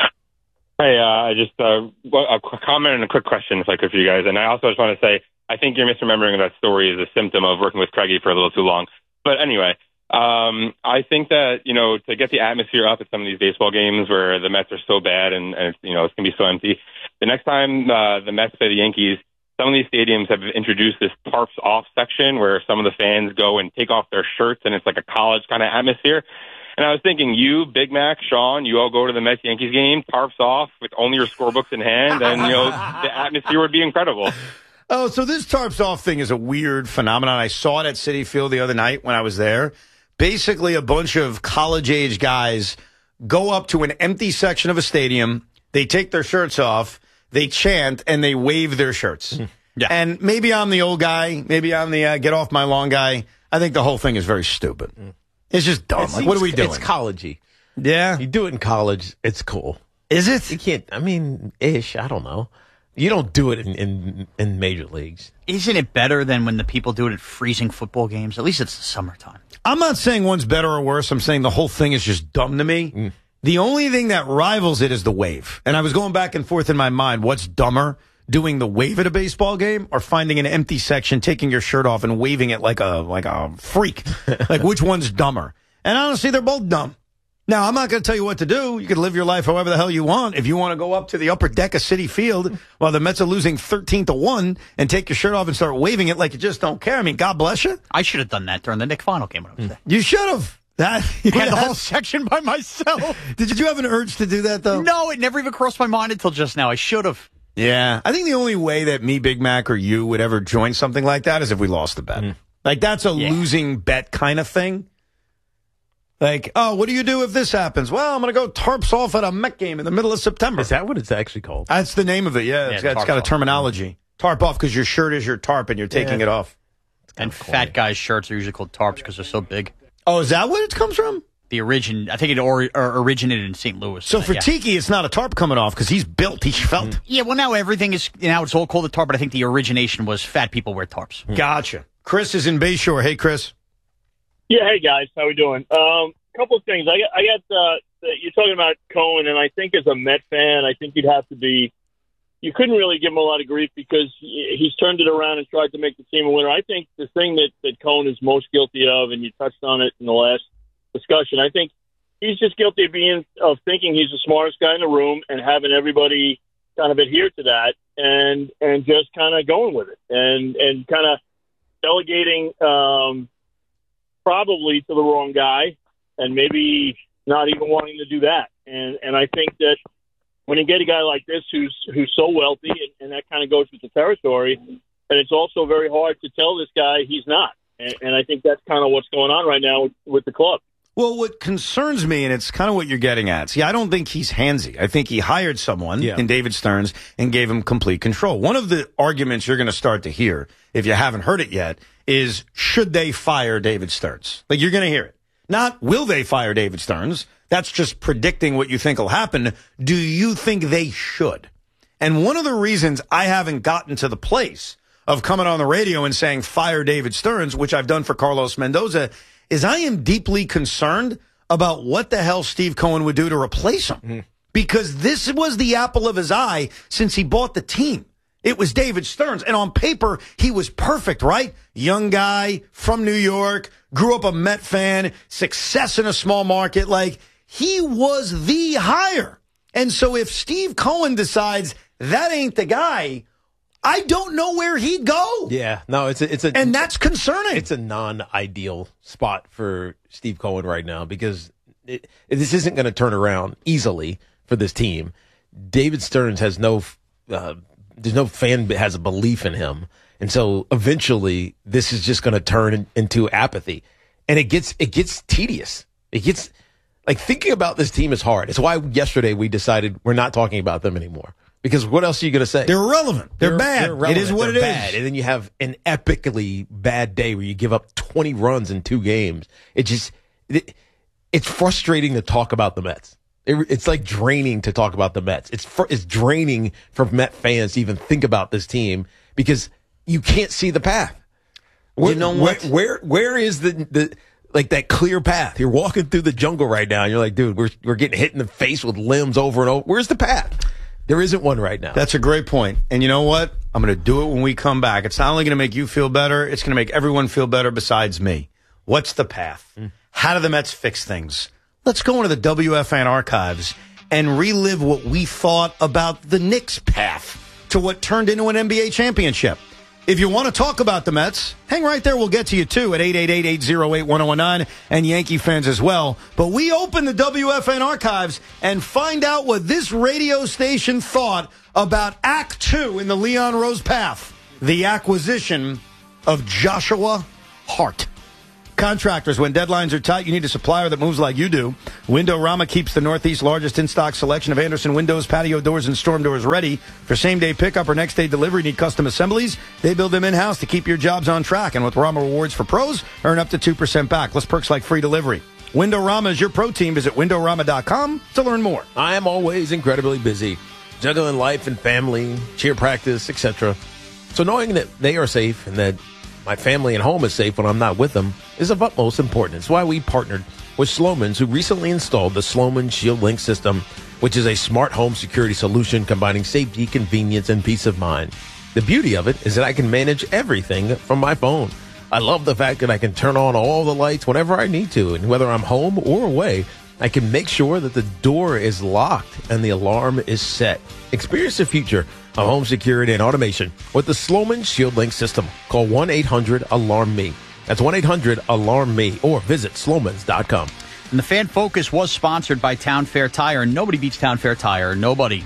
Hey, uh, I just uh, well, a quick comment and a quick question, if I could, for you guys. And I also just want to say, I think you're misremembering that story as a symptom of working with Craigie for a little too long. But anyway, Um, I think that, you know, to get the atmosphere up at some of these baseball games where the Mets are so bad and, and it's, you know, it's going to be so empty, the next time uh, the Mets play the Yankees, some of these stadiums have introduced this tarps off section where some of the fans go and take off their shirts, and it's like a college kind of atmosphere. And I was thinking, you, Big Mac, Sean, you all go to the Mets-Yankees game, tarps off with only your scorebooks in hand, and, you know, the atmosphere would be incredible. Oh, so this tarps off thing is a weird phenomenon. I saw it at Citi Field the other night when I was there. Basically, a bunch of college-age guys go up to an empty section of a stadium, they take their shirts off, they chant, and they wave their shirts. Yeah. And maybe I'm the old guy. Maybe I'm the uh, get off my lawn guy. I think the whole thing is very stupid. Mm. It's just dumb. It like, what are we doing? It's college-y. Yeah. You do it in college, it's cool. Is it? You can't, I mean, ish, I don't know. You don't do it in, in, in major leagues. Isn't it better than when the people do it at freezing football games? At least it's the summertime. I'm not saying one's better or worse. I'm saying the whole thing is just dumb to me. Mm. The only thing that rivals it is the wave. And I was going back and forth in my mind. What's dumber, doing the wave at a baseball game or finding an empty section, taking your shirt off and waving it like a like a freak? Like, which one's dumber? And honestly, they're both dumb. Now, I'm not going to tell you what to do. You can live your life however the hell you want. If you want to go up to the upper deck of Citi Field while the Mets are losing thirteen to one and take your shirt off and start waving it like you just don't care, I mean, God bless you. I should have done that during the Nick Final game when I was there. You should have. That I had the whole section by myself. Did you have an urge to do that, though? No, it never even crossed my mind until just now. I should have. Yeah. I think the only way that me, Big Mac, or you would ever join something like that is if we lost the bet. Mm. Like, that's a yeah. losing bet kind of thing. Like, oh, what do you do if this happens? Well, I'm going to go tarps off at a Met game in the middle of September. Is that what it's actually called? That's the name of it, yeah. yeah it's got, it's got a terminology. Tarp off because your shirt is your tarp and you're taking yeah. it off. And fat guys' shirts are usually called tarps because they're so big. Oh, is that where it comes from? The origin, I think it or, or originated in Saint Louis. So for yeah. Tiki, it's not a tarp coming off because he's built, he's felt. Mm. Yeah, well, now everything is, now it's all called a tarp, but I think the origination was fat people wear tarps. Mm. Gotcha. Chris is in Bayshore. Hey, Chris. Yeah, hey, guys. How we doing? Um, couple of things. I got, I got uh, you're talking about Cohen, and I think as a Met fan, I think you'd have to be, you couldn't really give him a lot of grief because he's turned it around and tried to make the team a winner. I think the thing that, that Cohen is most guilty of, and you touched on it in the last discussion, I think he's just guilty of being of thinking he's the smartest guy in the room and having everybody kind of adhere to that and and just kind of going with it and and kind of delegating um, probably to the wrong guy and maybe not even wanting to do that. And and I think that when you get a guy like this who's who's so wealthy and, and that kind of goes with the territory, and it's also very hard to tell this guy he's not. And, and I think that's kind of what's going on right now with, with the club. Well, what concerns me, and it's kind of what you're getting at, see, I don't think he's handsy. I think he hired someone yeah. in David Stearns and gave him complete control. One of the arguments you're going to start to hear, if you haven't heard it yet, is should they fire David Stearns? Like, you're going to hear it. Not will they fire David Stearns? That's just predicting what you think will happen. Do you think they should? And one of the reasons I haven't gotten to the place of coming on the radio and saying fire David Stearns, which I've done for Carlos Mendoza, is I am deeply concerned about what the hell Steve Cohen would do to replace him. Mm. Because this was the apple of his eye since he bought the team. It was David Stearns. And on paper, he was perfect, right? Young guy from New York, grew up a Met fan, success in a small market. Like, he was the hire. And so if Steve Cohen decides that ain't the guy, I don't know where he'd go. Yeah, no, it's a, it's a, and that's concerning. It's a non-ideal spot for Steve Cohen right now because it, this isn't going to turn around easily for this team. David Stearns has no, uh, there's no fan that has a belief in him, and so eventually this is just going to turn in, into apathy, and it gets it gets tedious. It gets like thinking about this team is hard. It's why yesterday we decided we're not talking about them anymore. Because what else are you going to say? They're irrelevant. They're, they're bad. They're irrelevant. It is what they're it bad. is. And then you have an epically bad day where you give up twenty runs in two games. It just, it, it's frustrating to talk about the Mets. It, it's like draining to talk about the Mets. It's fr- it's draining for Met fans to even think about this team because you can't see the path. Where, you know what? Where, where, where is the, the, like that clear path? You're walking through the jungle right now and you're like, dude, we're, we're getting hit in the face with limbs over and over. Where's the path? There isn't one right now. That's a great point. And you know what? I'm going to do it when we come back. It's not only going to make you feel better, it's going to make everyone feel better besides me. What's the path? Mm. how do the Mets fix things? Let's go into the W F N archives and relive what we thought about the Knicks' path to what turned into an N B A championship. If you want to talk about the Mets, hang right there. We'll get to you, too, at eight eight eight, eight oh eight, one oh one nine, and Yankee fans as well. But we open the W F N archives and find out what this radio station thought about Act Two in the Leon Rose path, the acquisition of Joshua Hart. Contractors, when deadlines are tight, you need a supplier that moves like you do. Windorama keeps the Northeast's largest in-stock selection of Anderson windows, patio doors, and storm doors ready for same-day pickup or next-day delivery. Need custom assemblies? They build them in-house to keep your jobs on track. And with Rama Rewards for pros, earn up to two percent back. Plus perks like free delivery. Windorama is your pro team. Visit windorama dot com to learn more. I am always incredibly busy, juggling life and family, cheer practice, et cetera. So knowing that they are safe and that my family and home is safe when I'm not with them is of utmost importance. Why we partnered with Slomin's, who recently installed the Slomin Shield Link system, which is a smart home security solution combining safety, convenience, and peace of mind. The beauty of it is that I can manage everything from my phone. I love the fact that I can turn on all the lights whenever I need to, and whether I'm home or away, I can make sure that the door is locked and the alarm is set. Experience the future of home security and automation with the Slomin Shield Link system. Call one eight hundred alarm me. That's one eight hundred alarm me or visit slomans dot com. And the Fan Focus was sponsored by Town Fair Tire. Nobody beats Town Fair Tire. Nobody.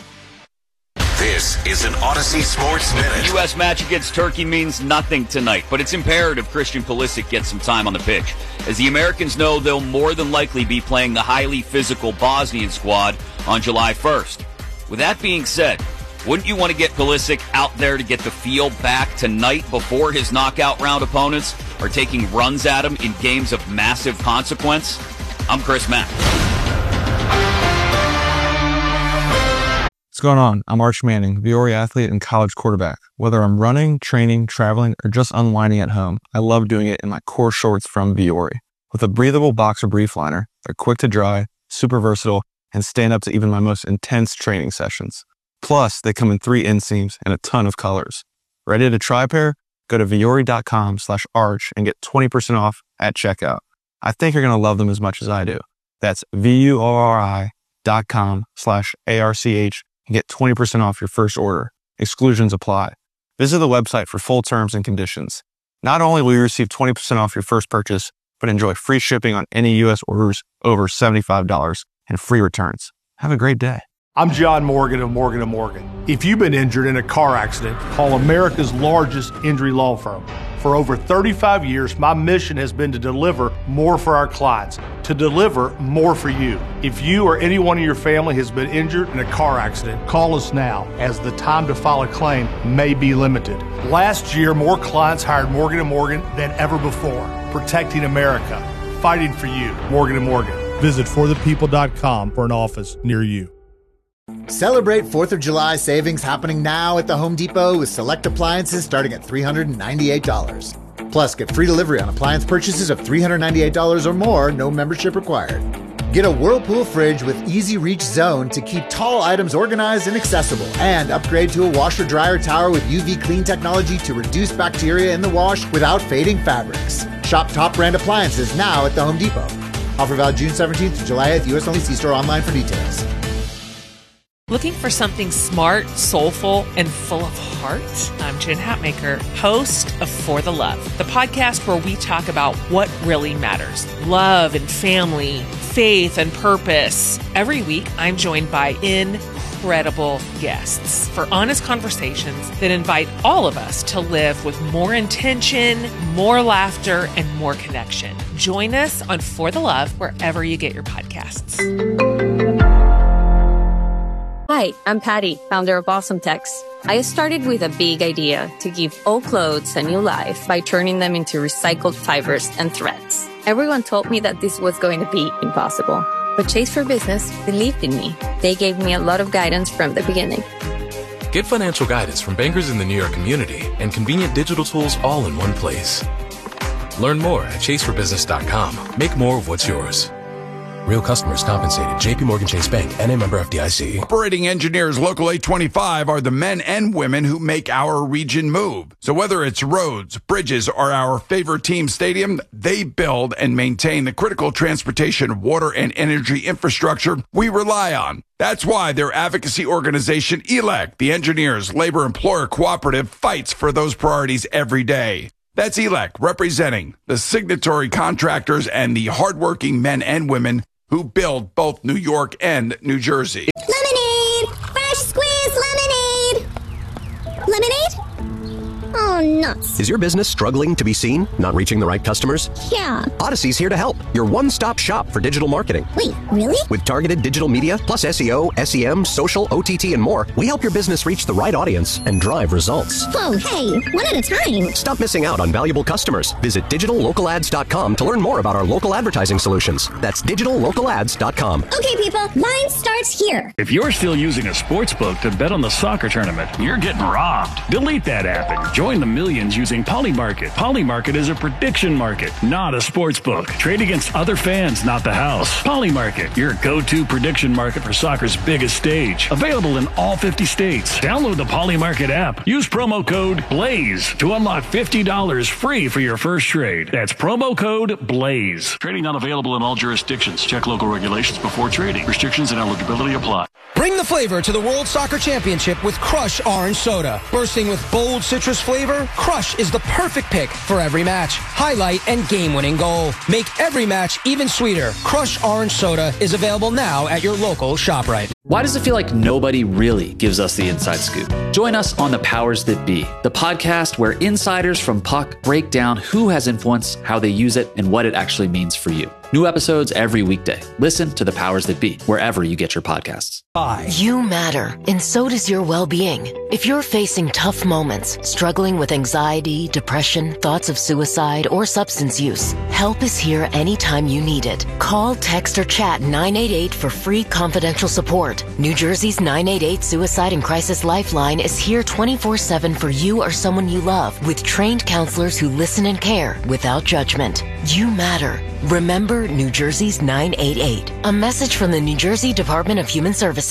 This is an Odyssey Sports Minute. The U S match against Turkey means nothing tonight, but it's imperative Christian Pulisic gets some time on the pitch. As the Americans know, they'll more than likely be playing the highly physical Bosnian squad on July first. With that being said, wouldn't you want to get Pulisic out there to get the feel back tonight before his knockout round opponents are taking runs at him in games of massive consequence? I'm Chris Mack. What's going on? I'm Arch Manning, Viore athlete and college quarterback. Whether I'm running, training, traveling, or just unwinding at home, I love doing it in my core shorts from Viore. With a breathable boxer brief liner, they're quick to dry, super versatile, and stand up to even my most intense training sessions. Plus, they come in three inseams and a ton of colors. Ready to try a pair? Go to viore.com slash arch and get twenty percent off at checkout. I think you're going to love them as much as I do. That's V-U-R-I dot com slash A-R-C-H and get twenty percent off your first order. Exclusions apply. Visit the website for full terms and conditions. Not only will you receive twenty percent off your first purchase, but enjoy free shipping on any U S orders over seventy-five dollars and free returns. Have a great day. I'm John Morgan of Morgan and Morgan. If you've been injured in a car accident, call America's largest injury law firm. For over thirty-five years, my mission has been to deliver more for our clients, to deliver more for you. If you or anyone in your family has been injured in a car accident, call us now, as the time to file a claim may be limited. Last year, more clients hired Morgan and Morgan than ever before, protecting America, fighting for you. Morgan and Morgan. Visit for the people dot com for an office near you. Celebrate fourth of July savings happening now at the Home Depot with select appliances starting at three hundred ninety-eight dollars. Plus, get free delivery on appliance purchases of three hundred ninety-eight dollars or more, no membership required. Get a Whirlpool fridge with Easy Reach Zone to keep tall items organized and accessible. And upgrade to a washer-dryer tower with U V clean technology to reduce bacteria in the wash without fading fabrics. Shop top brand appliances now at the Home Depot. Offer valid June seventeenth to July eighth, U S only. See store online for details. Looking for something smart, soulful, and full of heart? I'm Jen Hatmaker, host of For the Love, the podcast where we talk about what really matters. Love and family, faith and purpose. Every week, I'm joined by incredible guests for honest conversations that invite all of us to live with more intention, more laughter, and more connection. Join us on For the Love wherever you get your podcasts. Hi, I'm Patty, founder of Awesome Tex. I started with a big idea to give old clothes a new life by turning them into recycled fibers and threads. Everyone told me that this was going to be impossible, but Chase for Business believed in me. They gave me a lot of guidance from the beginning. Get financial guidance from bankers in the New York community and convenient digital tools all in one place. Learn more at chase for business dot com. Make more of what's yours. Real customers compensated. J P Morgan Chase Bank, N A member F D I C. Operating engineers Local eight twenty-five are the men and women who make our region move. So whether it's roads, bridges, or our favorite team stadium, they build and maintain the critical transportation, water, and energy infrastructure we rely on. That's why their advocacy organization, E L E C, the Engineers Labor Employer Cooperative, fights for those priorities every day. That's E L E C, representing the signatory contractors and the hardworking men and women who build both New York and New Jersey. Lemonade! Fresh squeezed lemonade! Lemonade? Oh, nuts. Is your business struggling to be seen? Not reaching the right customers? Yeah. Odyssey's here to help. Your one-stop shop for digital marketing. Wait, really? With targeted digital media, plus S E O, S E M, social, O T T, and more, we help your business reach the right audience and drive results. Whoa, hey, one at a time. Stop missing out on valuable customers. Visit digital local ads dot com to learn more about our local advertising solutions. That's digital local ads dot com. Okay, people, mine starts here. If you're still using a sports book to bet on the soccer tournament, you're getting robbed. Delete that app and join the millions using Polymarket. Polymarket is a prediction market, not a sports book. Trade against other fans, not the house. Polymarket, your go-to prediction market for soccer's biggest stage. Available in all fifty states. Download the Polymarket app. Use promo code BLAZE to unlock fifty dollars free for your first trade. That's promo code BLAZE. Trading not available in all jurisdictions. Check local regulations before trading. Restrictions and eligibility apply. Bring the flavor to the World Soccer Championship with Crush Orange Soda. Bursting with bold citrus flavor, Crush is the perfect pick for every match, highlight, and game-winning goal. Make every match even sweeter. Crush Orange Soda is available now at your local ShopRite. Why does it feel like nobody really gives us the inside scoop? Join us on The Powers That Be, the podcast where insiders from Puck break down who has influence, how they use it, and what it actually means for you. New episodes every weekday. Listen to The Powers That Be, wherever you get your podcasts. Hi. You matter, and so does your well-being. If you're facing tough moments, struggling with anxiety, depression, thoughts of suicide, or substance use, help is here anytime you need it. Call, text, or chat nine eight eight for free confidential support. New Jersey's nine eight eight Suicide and Crisis Lifeline is here twenty-four seven for you or someone you love, with trained counselors who listen and care without judgment. You matter. Remember New Jersey's nine eight eight. A message from the New Jersey Department of Human Services.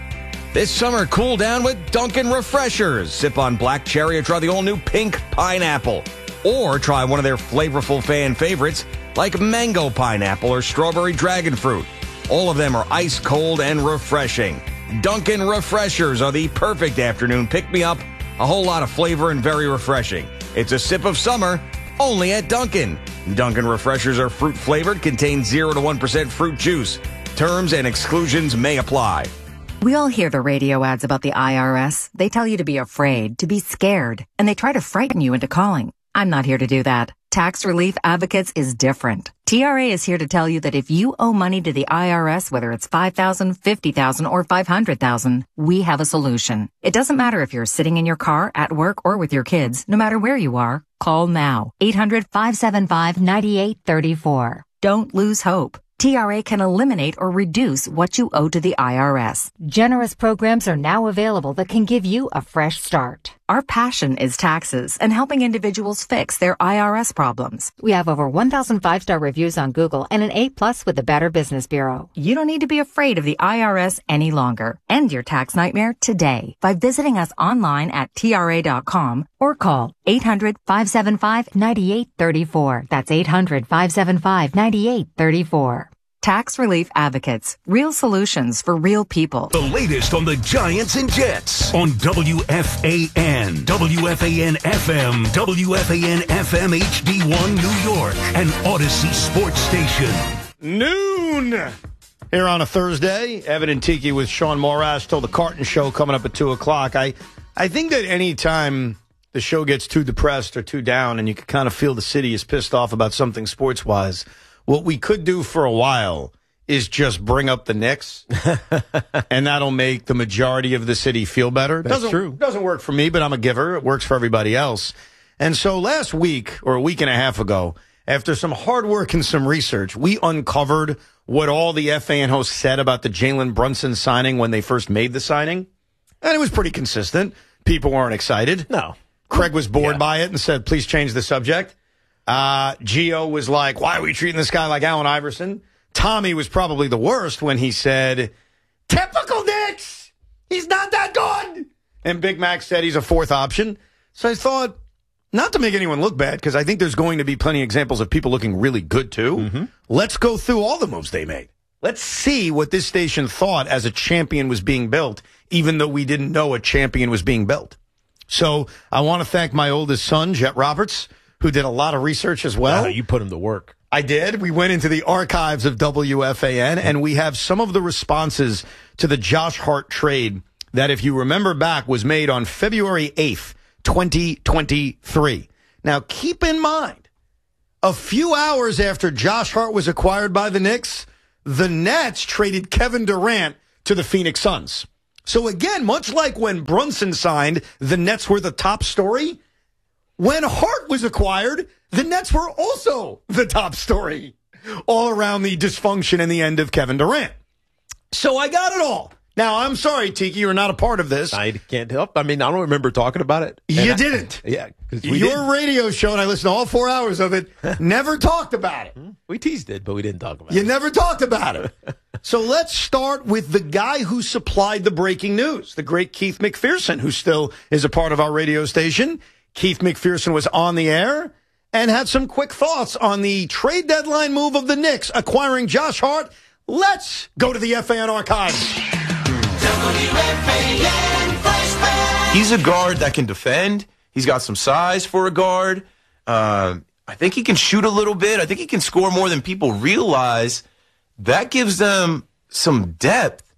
This summer, cool down with Dunkin' Refreshers. Sip on black cherry or try the all-new pink pineapple. Or try one of their flavorful fan favorites like mango pineapple or strawberry dragon fruit. All of them are ice cold and refreshing. Dunkin' Refreshers are the perfect afternoon pick-me-up. A whole lot of flavor and very refreshing. It's a sip of summer, only at Dunkin'. Dunkin' Refreshers are fruit-flavored, contain zero to one percent fruit juice. Terms and exclusions may apply. We all hear the radio ads about the I R S. They tell you to be afraid, to be scared, and they try to frighten you into calling. I'm not here to do that. Tax Relief Advocates is different. T R A is here to tell you that if you owe money to the I R S, whether it's five thousand dollars, fifty thousand dollars, or five hundred thousand dollars, we have a solution. It doesn't matter if you're sitting in your car, at work, or with your kids. No matter where you are, call now. eight hundred, five seven five, nine eight three four. Don't lose hope. T R A can eliminate or reduce what you owe to the I R S. Generous programs are now available that can give you a fresh start. Our passion is taxes and helping individuals fix their I R S problems. We have over one thousand five-star reviews on Google and an A plus with the Better Business Bureau. You don't need to be afraid of the I R S any longer. End your tax nightmare today by visiting us online at T R A dot com or call eight hundred, five seven five, nine eight three four. That's eight hundred, five seven five, nine eight three four. Tax Relief Advocates. Real solutions for real people. The latest on the Giants and Jets on W F A N, W F A N F M, W F A N F M H D one New York, and Odyssey Sports Station. Noon here on a Thursday. Evan and Tiki with Sean Morash till the Carton Show coming up at two o'clock. I, I think that any time the show gets too depressed or too down and you can kind of feel the city is pissed off about something sports-wise, what we could do for a while is just bring up the Knicks, and that'll make the majority of the city feel better. That's doesn't, true. Doesn't work for me, but I'm a giver. It works for everybody else. And so last week, or a week and a half ago, after some hard work and some research, we uncovered what all the F A N hosts said about the Jalen Brunson signing when they first made the signing. And it was pretty consistent. People weren't excited. No. Craig was bored Yeah. by it and said, please change the subject. Uh, Gio was like, why are we treating this guy like Allen Iverson? Tommy was probably the worst when he said, typical Knicks! He's not that good! And Big Mac said he's a fourth option. So I thought, not to make anyone look bad, because I think there's going to be plenty of examples of people looking really good, too. Mm-hmm. Let's go through all the moves they made. Let's see what this station thought as a champion was being built, even though we didn't know a champion was being built. So I want to thank my oldest son, Jet Roberts, who did a lot of research as well. Wow, you put him to work. I did. We went into the archives of W F A N, and we have some of the responses to the Josh Hart trade that, if you remember back, was made on February eighth, twenty twenty-three. Now, keep in mind, a few hours after Josh Hart was acquired by the Knicks, the Nets traded Kevin Durant to the Phoenix Suns. So again, much like when Brunson signed, the Nets were the top story. When Hart was acquired, the Nets were also the top story, all around the dysfunction and the end of Kevin Durant. So I got it all. Now, I'm sorry, Tiki, you're not a part of this. I can't help. I mean, I don't remember talking about it. You I, didn't. Yeah. We Your didn't. radio show, and I listened to all four hours of it, never talked about it. We teased it, but we didn't talk about You it. You never talked about it. So let's start with the guy who supplied the breaking news, the great Keith McPherson, who still is a part of our radio station. Keith McPherson was on the air and had some quick thoughts on the trade deadline move of the Knicks acquiring Josh Hart. Let's go to the F A N archives. He's a guard that can defend. He's got some size for a guard. Uh, I think he can shoot a little bit. I think he can score more than people realize. That gives them some depth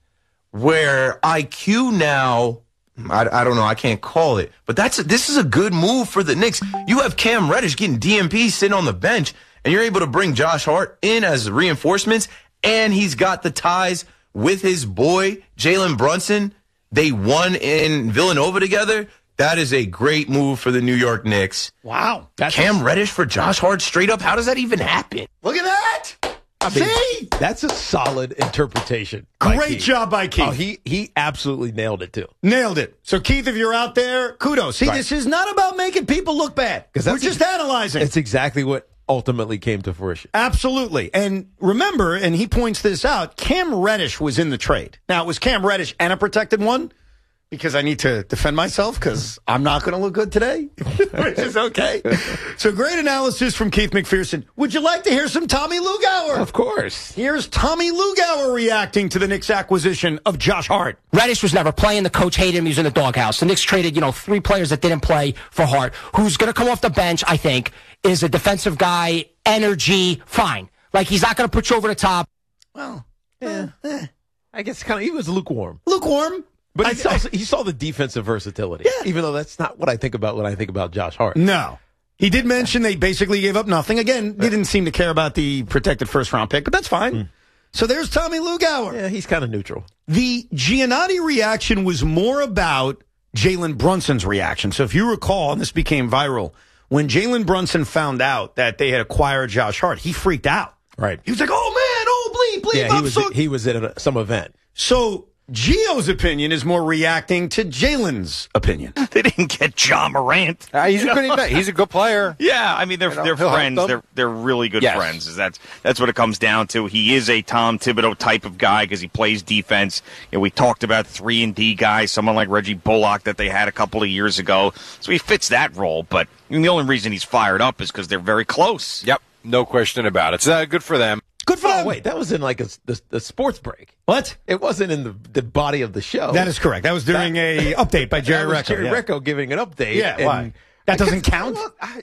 where I Q now, I, I don't know, I can't call it, but that's a, this is a good move for the Knicks. You have Cam Reddish getting D M P sitting on the bench, and you're able to bring Josh Hart in as reinforcements, and he's got the ties with his boy, Jalen Brunson. They won in Villanova together. That is a great move for the New York Knicks. Wow. That's Cam Reddish for Josh Hart straight up. How does that even happen? Look at that. I mean, See? That's a solid interpretation. Great job by Keith. Oh, he, he absolutely nailed it, too. Nailed it. So, Keith, if you're out there, kudos. See, Right. this is not about making people look bad. We're just analyzing. It's exactly what ultimately came to fruition. Absolutely. And remember, and he points this out, Cam Reddish was in the trade. Now, it was Cam Reddish and a protected one, because I need to defend myself because I'm not going to look good today, which is okay. So great analysis from Keith McPherson. Would you like to hear some Tommy Lugauer? Of course. Here's Tommy Lugauer reacting to the Knicks acquisition of Josh Hart. Reddish was never playing. The coach hated him. He was in the doghouse. The Knicks traded, you know, three players that didn't play for Hart. Who's going to come off the bench, I think, is a defensive guy, energy, fine. Like, he's not going to put you over the top. Well, yeah. Eh. I guess kind of he was lukewarm. Lukewarm. But I, he, saw, he saw the defensive versatility, yeah. Even though that's not what I think about when I think about Josh Hart. No. He did mention they basically gave up nothing. Again, they didn't seem to care about the protected first-round pick, but that's fine. Mm. So there's Tommy Lugauer. Yeah, he's kind of neutral. The Giannotti reaction was more about Jalen Brunson's reaction. So if you recall, and this became viral, when Jalen Brunson found out that they had acquired Josh Hart, he freaked out. Right. He was like, oh, man, oh, bleep, bleep. Yeah, he I'm was, so... he was at a, some event. So... Gio's opinion is more reacting to Jalen's opinion. They didn't get John Morant. Uh, he's a good he's a good player. Yeah, I mean they're You know, they're friends. They're they're really good yes. friends. That's that's what it comes down to. He is a Tom Thibodeau type of guy because he plays defense. You know, we talked about three and D guys, someone like Reggie Bullock that they had a couple of years ago. So he fits that role. But I mean, the only reason he's fired up is because they're very close. Yep, no question about it. It's uh, good for them. Good for oh, them. Wait, that was in like a the, the sports break. What? It wasn't in the, the body of the show. That is correct. That was during that, a update by Jerry Recco. Jerry yeah. Recco giving an update. Yeah, and why? That doesn't count? Well, I,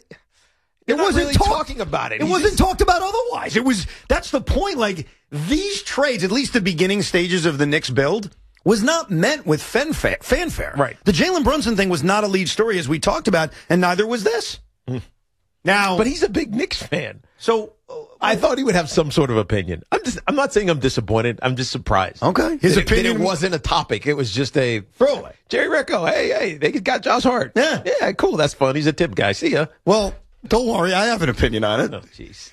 it wasn't really talk- talking about it. It He wasn't just, talked about otherwise. It was. That's the point. Like, these trades, at least the beginning stages of the Knicks build, was not meant with fanfare. fanfare. Right. The Jalen Brunson thing was not a lead story, as we talked about, and neither was this. Mm. Now, but he's a big Knicks fan. So I thought he would have some sort of opinion. I'm just I'm not saying I'm disappointed. I'm just surprised. Okay. His that opinion it, that it wasn't a topic. It was just a throwaway. Jerry Recco, hey, hey, they got Josh Hart. Yeah. Yeah, cool. That's fun. He's a tip guy. See ya. Well, don't worry. I have an opinion on it. Oh, jeez.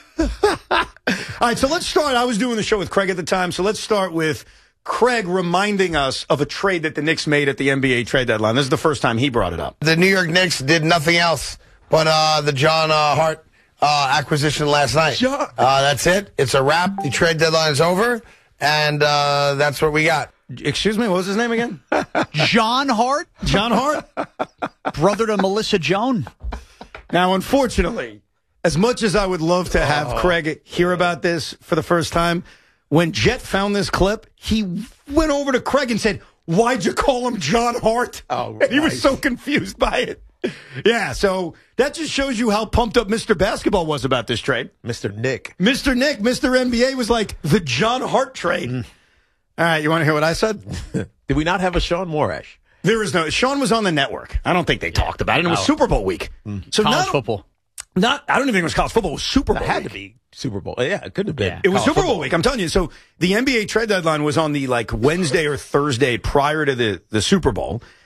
All right, so let's start. I was doing the show with Craig at the time, so let's start with Craig reminding us of a trade that the Knicks made at the N B A trade deadline. This is the first time he brought it up. The New York Knicks did nothing else but uh, the John uh, Hart uh, acquisition last night. Uh, that's it. It's a wrap. The trade deadline is over, and uh, that's what we got. Excuse me, what was his name again? John Hart? John Hart? Brother to Melissa Joan. Now, unfortunately, as much as I would love to have Oh. Craig hear about this for the first time, when Jet found this clip, he went over to Craig and said, "Why'd you call him John Hart?" Oh, and he was so confused by it. Yeah, so that just shows you how pumped up Mister Basketball was about this trade. Mister Nick. Mister Nick, Mister N B A was like, the John Hart trade. Mm. All right, you want to hear what I said? Did we not have a Sean Morash? There is no. Sean was on the network. I don't think they talked about it. And it was Oh. Super Bowl week. So College not, football. Not, I don't even think it was college football. It was Super Bowl It had week. to be Super Bowl. Yeah, it could have been. It was college Super Bowl football. week. I'm telling you. So the N B A trade deadline was on the like Wednesday or Thursday prior to the, the Super Bowl.